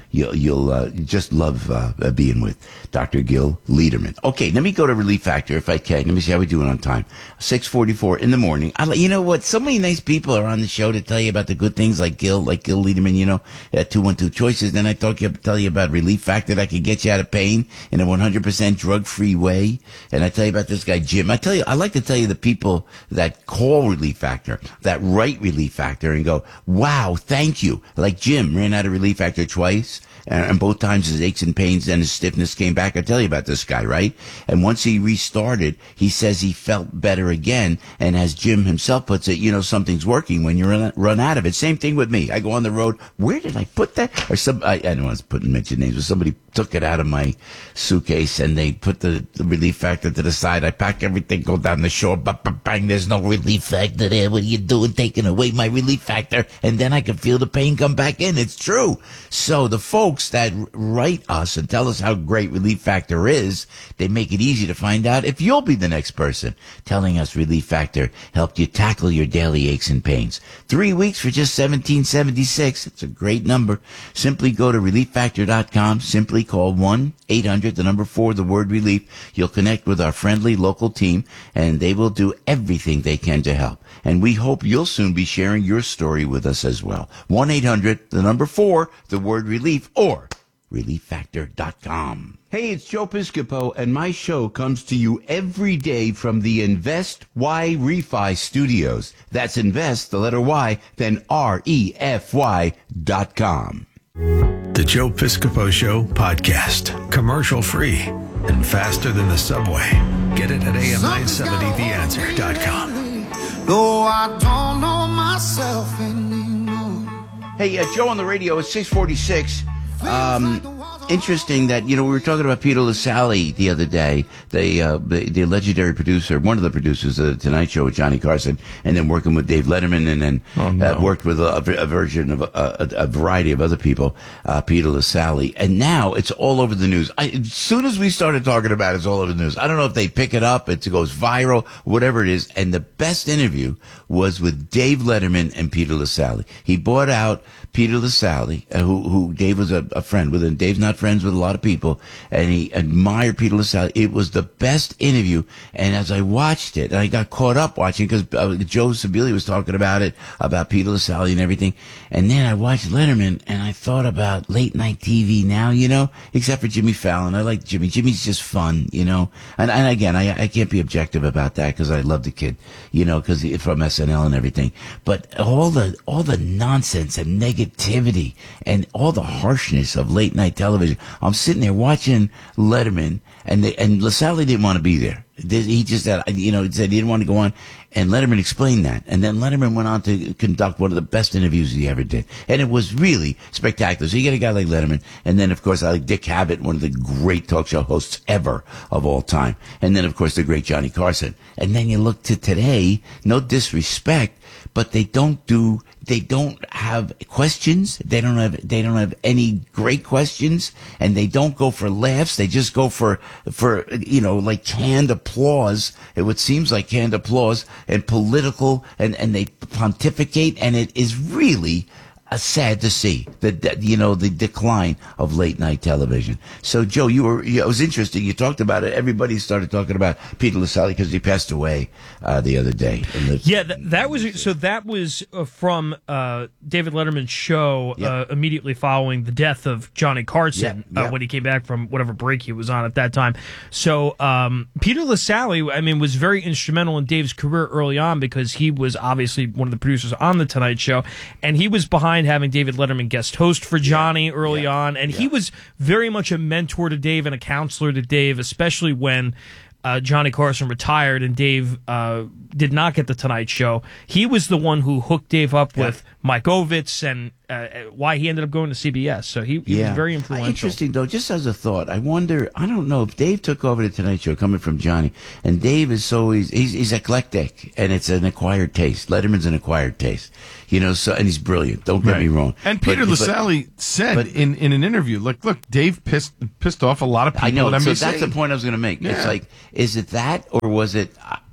Speaker 1: you'll you'll uh, just love uh, being with Doctor Gil Lederman. Okay, let me go to Relief Factor if I can. Let me see how we're doing on time. six forty-four in the morning. I, you know what? So many nice people are on the show to tell you about the good things, like Gil, like Gil Lederman. You know, at two one two Choices. Then I talk you tell you about Relief Factor that can get you out of pain in a one hundred percent drug free way. And I tell you about this guy Jim. I tell you, I like to tell you the people that call Relief Factor, that write Relief Factor, and go, wow, thank you. Like Jim ran out of Relief Factor twice, and, and both times his aches and pains and his stiffness came back. I tell you about this guy, right? And once he restarted, he says he felt better again. And as Jim himself puts it, you know, something's working when you run, run out of it. Same thing with me. I go on the road. Where did I put that? Or some, I, I don't want to put mention names, but somebody took it out of my suitcase and they put the, the Relief Factor to the side. I pack everything, go down the shore, bang, bang, bang, there's no Relief Factor there. What are you doing taking away my Relief Factor? And then I can feel the pain come back in. It's true. So the folks that write us and tell us how great Relief Factor is, they make it easy to find out if you'll be the next person telling us Relief Factor helped you tackle your daily aches and pains. Three weeks for just seventeen seventy-six. It's a great number. Simply go to relief factor dot com. Simply call one eight hundred, the number four, the word relief. You'll connect with our friendly local team, and they will do everything they can to help. And we hope you'll soon be sharing your story with us as well. one eight hundred, the number four, the word relief, or relief factor dot com. Hey, it's Joe Piscopo, and my show comes to you every day from the Invest Y Refi Studios. That's Invest, the letter Y, then R E F Y dot com.
Speaker 5: The Joe Piscopo Show podcast. Commercial free and faster than the subway. Get it at A M nine seventy the answer dot com.
Speaker 13: Though I don't know myself anymore.
Speaker 1: Hey, uh, Joe on the radio at six forty-six. Um, interesting that, you know, we were talking about Peter Lassally the other day, the, uh, the, the legendary producer, one of the producers of the Tonight Show with Johnny Carson, and then working with Dave Letterman, and then oh, no. uh, worked with a, a version of a, a, a variety of other people, uh, Peter Lassally. And now it's all over the news. I, as soon as we started talking about it, it's all over the news. I don't know if they pick it up, it goes viral, whatever it is. And the best interview was with Dave Letterman and Peter Lassally. He bought out Peter Lassally, uh, who, who Dave was a, a friend with, and Dave's not friends with a lot of people, and he admired Peter Lassally. It was the best interview, and as I watched it, and I got caught up watching because uh, Joe Sabili was talking about it, about Peter Lassally and everything, and then I watched Letterman, and I thought about late night T V now, you know, except for Jimmy Fallon. I like Jimmy. Jimmy's just fun, you know, and, and again, I, I can't be objective about that because I love the kid, you know, because from S N L and everything, but all the all the nonsense and negativity and all the harshness of late night television. I'm sitting there watching Letterman, and they, and Lassally didn't want to be there. He just said, you know, he said he didn't want to go on, and Letterman explained that. And then Letterman went on to conduct one of the best interviews he ever did. And it was really spectacular. So you get a guy like Letterman, and then, of course, I like Dick Cavett, one of the great talk show hosts ever of all time. And then, of course, the great Johnny Carson. And then you look to today, no disrespect, but they don't do, they don't have questions. They don't have, they don't have any great questions, and they don't go for laughs. They just go for, for, you know, like canned applause. It what seems like canned applause and political, and, and they pontificate, and it is really Uh, sad to see the, the you know the decline of late night television. So Joe, you were you, it was interesting. You talked about it. Everybody started talking about Peter Lassally because he passed away uh, the other day. The,
Speaker 3: yeah, that, that was so. That was uh, from uh, David Letterman's show
Speaker 1: yeah.
Speaker 3: uh, immediately following the death of Johnny Carson
Speaker 1: yeah, yeah.
Speaker 3: Uh, when he came back from whatever break he was on at that time. So um, Peter Lassally, I mean, was very instrumental in Dave's career early on because he was obviously one of the producers on the Tonight Show, and he was behind having David Letterman guest host for Johnny yeah, early yeah, on, and yeah. he was very much a mentor to Dave and a counselor to Dave, especially when uh, Johnny Carson retired and Dave uh, did not get the Tonight Show. He was the one who hooked Dave up yeah. with Mike Ovitz and uh, why he ended up going to C B S. So he, he
Speaker 1: yeah.
Speaker 3: was very influential.
Speaker 1: Interesting, though, just as a thought, I wonder, I don't know if Dave took over the Tonight Show coming from Johnny, and Dave is so, he's, he's, he's eclectic, and it's an acquired taste. Letterman's an acquired taste. You know, so, and he's brilliant. Don't get
Speaker 2: right.
Speaker 1: me wrong.
Speaker 2: And Peter but, Lassally but, said but, in, in an interview, look, look, Dave pissed pissed off a lot of people.
Speaker 1: I know.
Speaker 2: At
Speaker 1: so
Speaker 2: N B C.
Speaker 1: That's the point I was going to make. Yeah. It's like, is it that, or was it?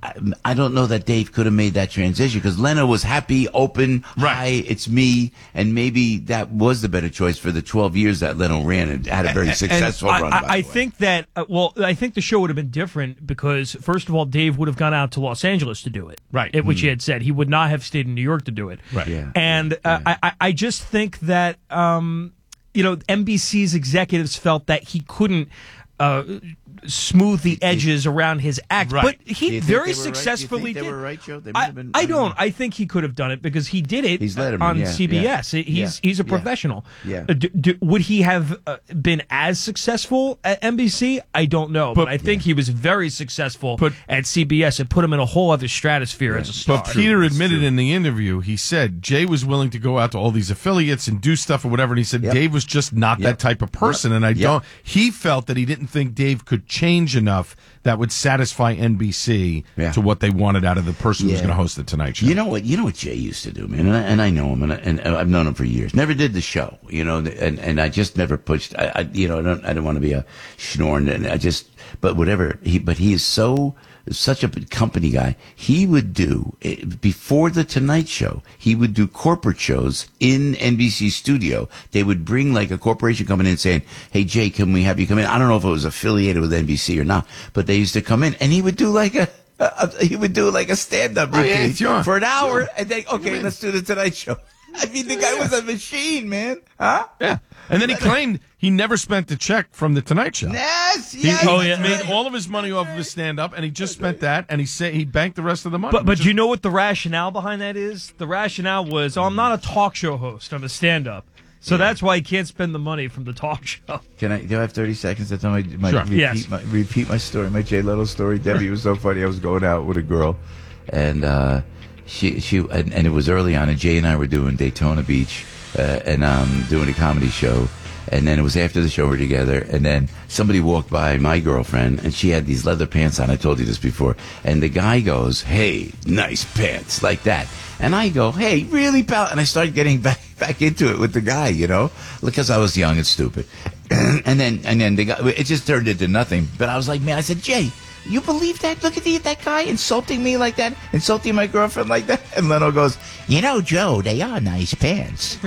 Speaker 1: I, I don't know that Dave could have made that transition because Leno was happy, open,
Speaker 2: Right.
Speaker 1: hi, it's me, and maybe that was the better choice for the twelve years that Leno ran and had a very successful
Speaker 3: And
Speaker 1: run.
Speaker 3: I,
Speaker 1: by
Speaker 3: I, I
Speaker 1: the way.
Speaker 3: think that uh, well, I think the show would have been different because first of all, Dave would have gone out to Los Angeles to do it,
Speaker 2: Right.
Speaker 3: It, which
Speaker 1: Hmm.
Speaker 3: he had said he would not have stayed in New York to do it,
Speaker 2: Right.
Speaker 1: Yeah.
Speaker 3: And uh, I, I, I just think that um, you know, N B C's executives felt that he couldn't. Uh, smooth the edges around his act,
Speaker 2: Right.
Speaker 3: but
Speaker 1: Do
Speaker 3: he
Speaker 1: you think
Speaker 3: very
Speaker 1: they were right? Do you
Speaker 3: successfully
Speaker 1: think they
Speaker 3: did.
Speaker 1: were right, Joe? They might
Speaker 3: I,
Speaker 1: have been-
Speaker 3: I
Speaker 1: I don't
Speaker 3: don't.
Speaker 1: know.
Speaker 3: I think he could have done it because he did it
Speaker 1: He's Letterman,
Speaker 3: on
Speaker 1: yeah,
Speaker 3: C B S.
Speaker 1: yeah,
Speaker 3: He's
Speaker 1: yeah,
Speaker 3: he's a
Speaker 1: yeah.
Speaker 3: professional.
Speaker 1: Yeah.
Speaker 3: Uh, d- d- would he have uh, been as successful at N B C? I don't know, but,
Speaker 2: But-
Speaker 3: I think he was very successful
Speaker 2: But-
Speaker 3: at C B S. It put him in a whole other stratosphere as a star.
Speaker 2: But Peter admitted in the interview, he said Jay was willing to go out to all these affiliates and do stuff or whatever, and he said
Speaker 1: Yep.
Speaker 2: Dave was just not
Speaker 1: Yep.
Speaker 2: that type of person, and I
Speaker 1: Yep.
Speaker 2: don't. He felt that he didn't think Dave could change enough that would satisfy N B C
Speaker 1: Yeah.
Speaker 2: to what they wanted out of the person who's
Speaker 1: Yeah.
Speaker 2: going to host the Tonight Show.
Speaker 1: You know what? You know what Jay used to do, man, and I, and I know him, and, I, and I've known him for years. Never did the show, you know, and and I just never pushed. I, I you know, I don't I don't want to be a schnorn, and I just, but whatever. He, but he is so such a company guy. He would do eh, before the Tonight Show. He would do corporate shows in N B C studio. They would bring like a corporation coming in saying, "Hey Jay, can we have you come in?" I don't know if it was affiliated with N B C or not, but they used to come in, and he would do like a. Uh, he would do like a stand-up
Speaker 2: Oh, yeah,
Speaker 1: routine
Speaker 2: sure.
Speaker 1: for an hour, and then okay, let's do the Tonight Show. I mean, the guy was a machine, man. Huh?
Speaker 2: Yeah. And then he claimed he never spent a check from the Tonight Show.
Speaker 1: Yes,
Speaker 2: He,
Speaker 1: yes.
Speaker 2: he
Speaker 3: Oh, yeah.
Speaker 2: made all of his money off of his stand-up, and he just spent that, and he said he banked the rest of the money.
Speaker 3: But but
Speaker 2: which is-
Speaker 3: you know what the rationale behind that is? The rationale was, oh, I'm not a talk show host. I'm a stand-up. So that's why he can't spend the money from the talk show.
Speaker 1: Can I? Do I have thirty seconds to tell my, my
Speaker 2: Sure.
Speaker 1: repeat
Speaker 3: Yes.
Speaker 1: my repeat my story, my Jay Leno story? Debbie, it was so funny. I was going out with a girl, and uh, she she and, and it was early on, and Jay and I were doing Daytona Beach, uh, and um doing a comedy show. And then it was after the show we were together, and then somebody walked by my girlfriend, and she had these leather pants on. I told you this before. And the guy goes, "Hey, nice pants," like that. And I go, "Hey, really, pal?" And I started getting back back into it with the guy, you know, because I was young and stupid. And then and then the guy, it just turned into nothing. But I was like, man, I said, "Jay, you believe that? Look at the, that guy insulting me like that, insulting my girlfriend like that." And Leno goes, "You know, Joe, they are nice pants."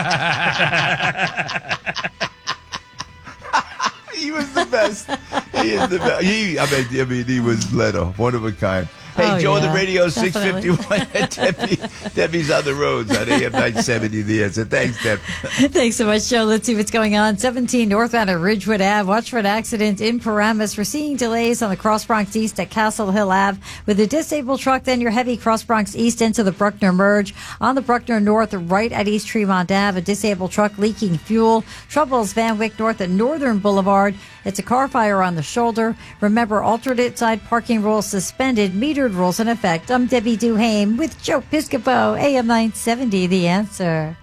Speaker 1: He was the best. He is the best. He, I mean, I mean, he was Leno, one of a kind. Hey,
Speaker 4: Oh,
Speaker 1: Joe on
Speaker 4: yeah,
Speaker 1: the radio, six
Speaker 4: definitely.
Speaker 1: fifty-one. Debbie, Debbie's on the roads on A M nine seventy. The answer. Thanks, Deb.
Speaker 4: Thanks so much, Joe. Let's see what's going on. seventeen northbound at Ridgewood Ave. Watch for an accident in Paramus. We're seeing delays on the Cross Bronx East at Castle Hill Ave with a disabled truck. Then your heavy Cross Bronx East into the Bruckner Merge. On the Bruckner North, right at East Tremont Ave, a disabled truck leaking fuel. Troubles Van Wyck North at Northern Boulevard. It's a car fire on the shoulder. Remember, alternate side parking rules suspended, metered rules in effect. I'm Debbie Duhame with Joe Piscopo, A M nine seventy, The Answer.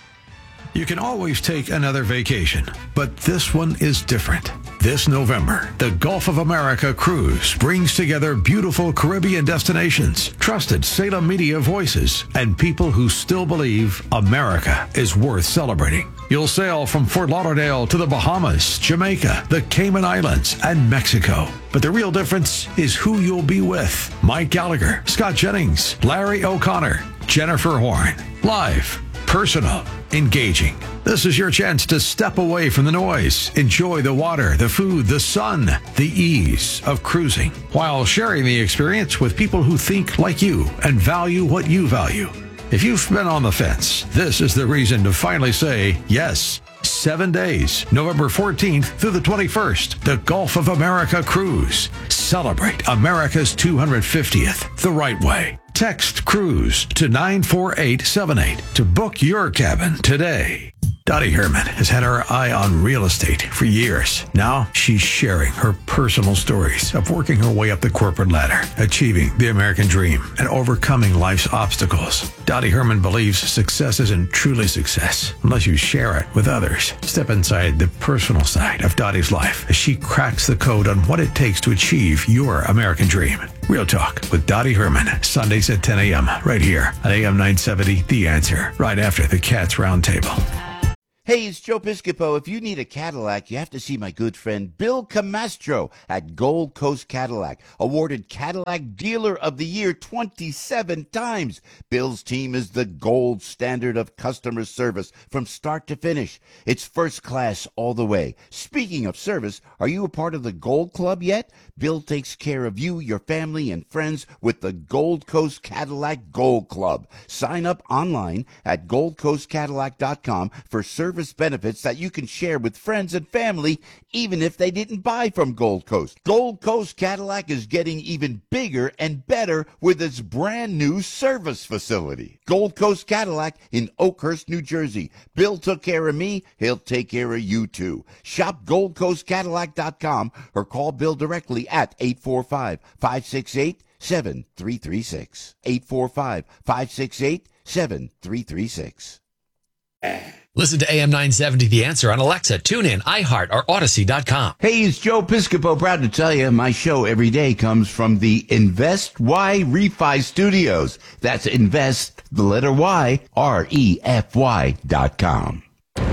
Speaker 5: You can always take another vacation, but this one is different. This November, the Gulf of America Cruise brings together beautiful Caribbean destinations, trusted Salem media voices, and people who still believe America is worth celebrating. You'll sail from Fort Lauderdale to the Bahamas, Jamaica, the Cayman Islands, and Mexico. But the real difference is who you'll be with. Mike Gallagher, Scott Jennings, Larry O'Connor, Jennifer Horn. Live, personal, engaging. This is your chance to step away from the noise, enjoy the water, the food, the sun, the ease of cruising, while sharing the experience with people who think like you and value what you value. If you've been on the fence, this is the reason to finally say yes. Seven days, November fourteenth through the twenty-first, the Gulf of America Cruise. Celebrate America's two hundred fiftieth the right way. Text CRUISE to nine four eight seven eight to book your cabin today. Dottie Herman has had her eye on real estate for years. Now she's sharing her personal stories of working her way up the corporate ladder, achieving the American dream, and overcoming life's obstacles. Dottie Herman believes success isn't truly success unless you share it with others. Step inside the personal side of Dottie's life as she cracks the code on what it takes to achieve your American dream. Real Talk with Dottie Herman, Sundays at ten a.m. right here on A M nine seventy, The Answer, right after the Cats Roundtable.
Speaker 1: Hey, it's Joe Piscopo. If you need a Cadillac, you have to see my good friend Bill Camastro at Gold Coast Cadillac, awarded Cadillac Dealer of the Year twenty-seven times. Bill's team is the gold standard of customer service from start to finish. It's first class all the way. Speaking of service, are you a part of the Gold Club yet? Bill takes care of you, your family, and friends with the Gold Coast Cadillac Gold Club. Sign up online at gold coast cadillac dot com for service benefits that you can share with friends and family, even if they didn't buy from Gold Coast. Gold Coast Cadillac is getting even bigger and better with its brand new service facility. Gold Coast Cadillac in Oakhurst, New Jersey. Bill took care of me. He'll take care of you too. Shop gold coast cadillac dot com or call Bill directly at eight four five, five six eight, seven three three six. eight four five, five six eight, seven three three six.
Speaker 6: Listen to A M nine seventy The Answer on Alexa, TuneIn, iHeart, or Odyssey dot com.
Speaker 1: Hey, it's Joe Piscopo. Proud to tell you my show every day comes from the Invest Y Refi Studios. That's Invest, the letter Y, R E F Y dot com.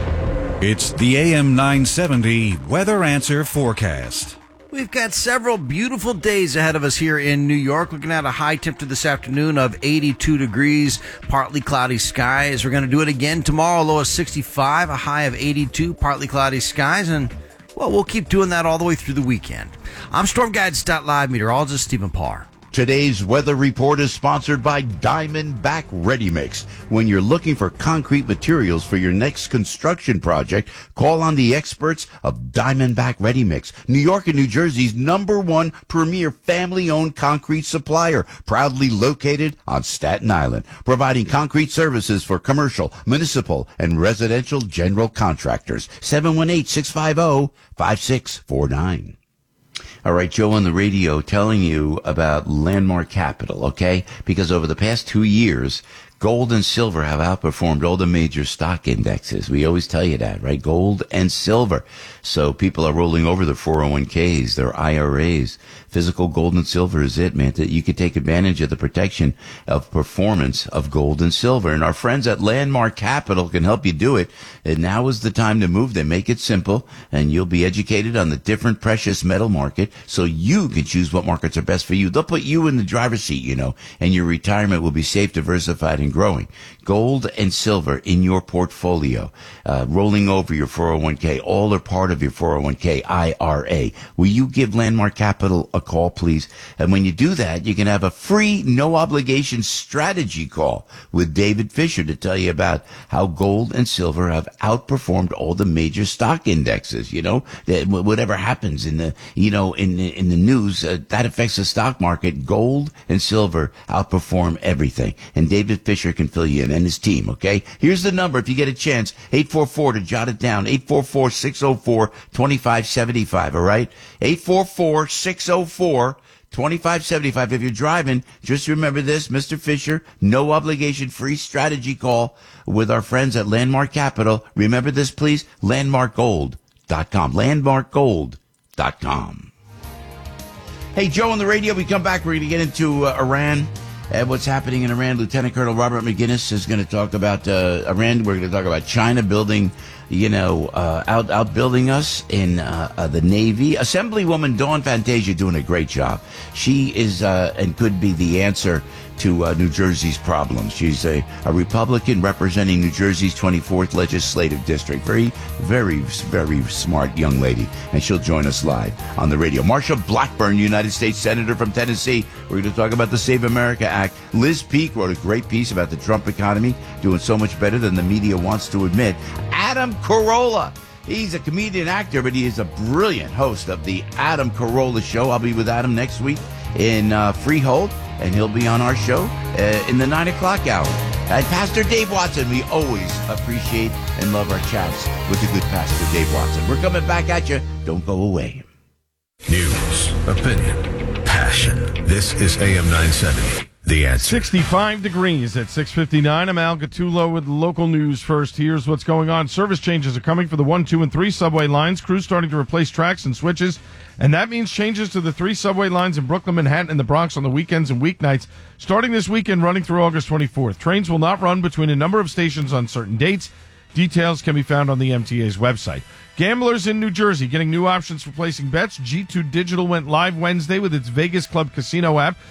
Speaker 14: It's the A M nine seventy Weather Answer Forecast.
Speaker 15: We've got several beautiful days ahead of us here in New York. Looking at a high temperature this afternoon of eighty-two degrees, partly cloudy skies. We're going to do it again tomorrow, low of sixty-five, a high of eighty-two, partly cloudy skies. And, well, we'll keep doing that all the way through the weekend. I'm Storm Guides dot live meteorologist Stephen Parr.
Speaker 1: Today's weather report is sponsored by Diamondback Ready Mix. When you're looking for concrete materials for your next construction project, call on the experts of Diamondback Ready Mix, New York and New Jersey's number one premier family-owned concrete supplier, proudly located on Staten Island, providing concrete services for commercial, municipal, and residential general contractors. seven one eight, six five zero, five six four nine. All right, Joe on the radio telling you about Landmark Capital, okay? Because over the past two years, gold and silver have outperformed all the major stock indexes. We always tell you that, right? Gold and silver. So people are rolling over their four oh one k's, their I R As. Physical gold and silver is it, man. That you can take advantage of the protection of performance of gold and silver. And our friends at Landmark Capital can help you do it. And now is the time to move. They make it simple, and you'll be educated on the different precious metal market so you can choose what markets are best for you. They'll put you in the driver's seat, you know, and your retirement will be safe, diversified, and growing. Gold and silver in your portfolio, uh, rolling over your four oh one k, all are part of your four oh one k I R A. Will you give Landmark Capital a call, please? And when you do that, you can have a free, no-obligation strategy call with David Fisher to tell you about how gold and silver have outperformed all the major stock indexes. You know, that whatever happens in the, you know, in the, in the news, uh, that affects the stock market. Gold and silver outperform everything. And David Fisher can fill you in, and his team, okay? Here's the number if you get a chance, eight four four to jot it down, eight four four, six oh four, two five seven five, all right? eight four four, six oh four, two five seven five. If you're driving, just remember this, Mister Fisher, no obligation free strategy call with our friends at Landmark Capital. Remember this, please, landmark gold dot com, landmark gold dot com. Hey, Joe on the radio, we come back, we're going to get into uh, Iran. And what's happening in Iran. Lieutenant Colonel Robert McGinnis is going to talk about uh, Iran. We're going to talk about China building, you know, uh, out outbuilding us in uh, uh, the Navy. Assemblywoman Dawn Fantasia doing a great job. She is uh, and could be the answer to uh, New Jersey's problems. She's a, a Republican representing New Jersey's twenty-fourth legislative district. Very, very, very smart young lady. And she'll join us live on the radio. Marsha Blackburn, United States Senator from Tennessee. We're going to talk about the Save America Act. Liz Peek wrote a great piece about the Trump economy, doing so much better than the media wants to admit. Adam Carolla. He's a comedian actor, but he is a brilliant host of the Adam Carolla Show. I'll be with Adam next week in uh, Freehold, and he'll be on our show uh, in the nine o'clock hour. And Pastor Dave Watson, we always appreciate and love our chats with the good Pastor Dave Watson. We're coming back at you. Don't go away.
Speaker 5: News, opinion, passion. This is A M nine seventy. The Answer.
Speaker 2: sixty-five degrees at six fifty-nine. I'm Al Gattulo with local news first. Here's what's going on. Service changes are coming for the one, two, and three subway lines. Crews starting to replace tracks and switches. And that means changes to the three subway lines in Brooklyn, Manhattan, and the Bronx on the weekends and weeknights, starting this weekend running through August twenty-fourth. Trains will not run between a number of stations on certain dates. Details can be found on the M T A's website. Gamblers in New Jersey getting new options for placing bets. G two Digital went live Wednesday with its Vegas Club Casino app.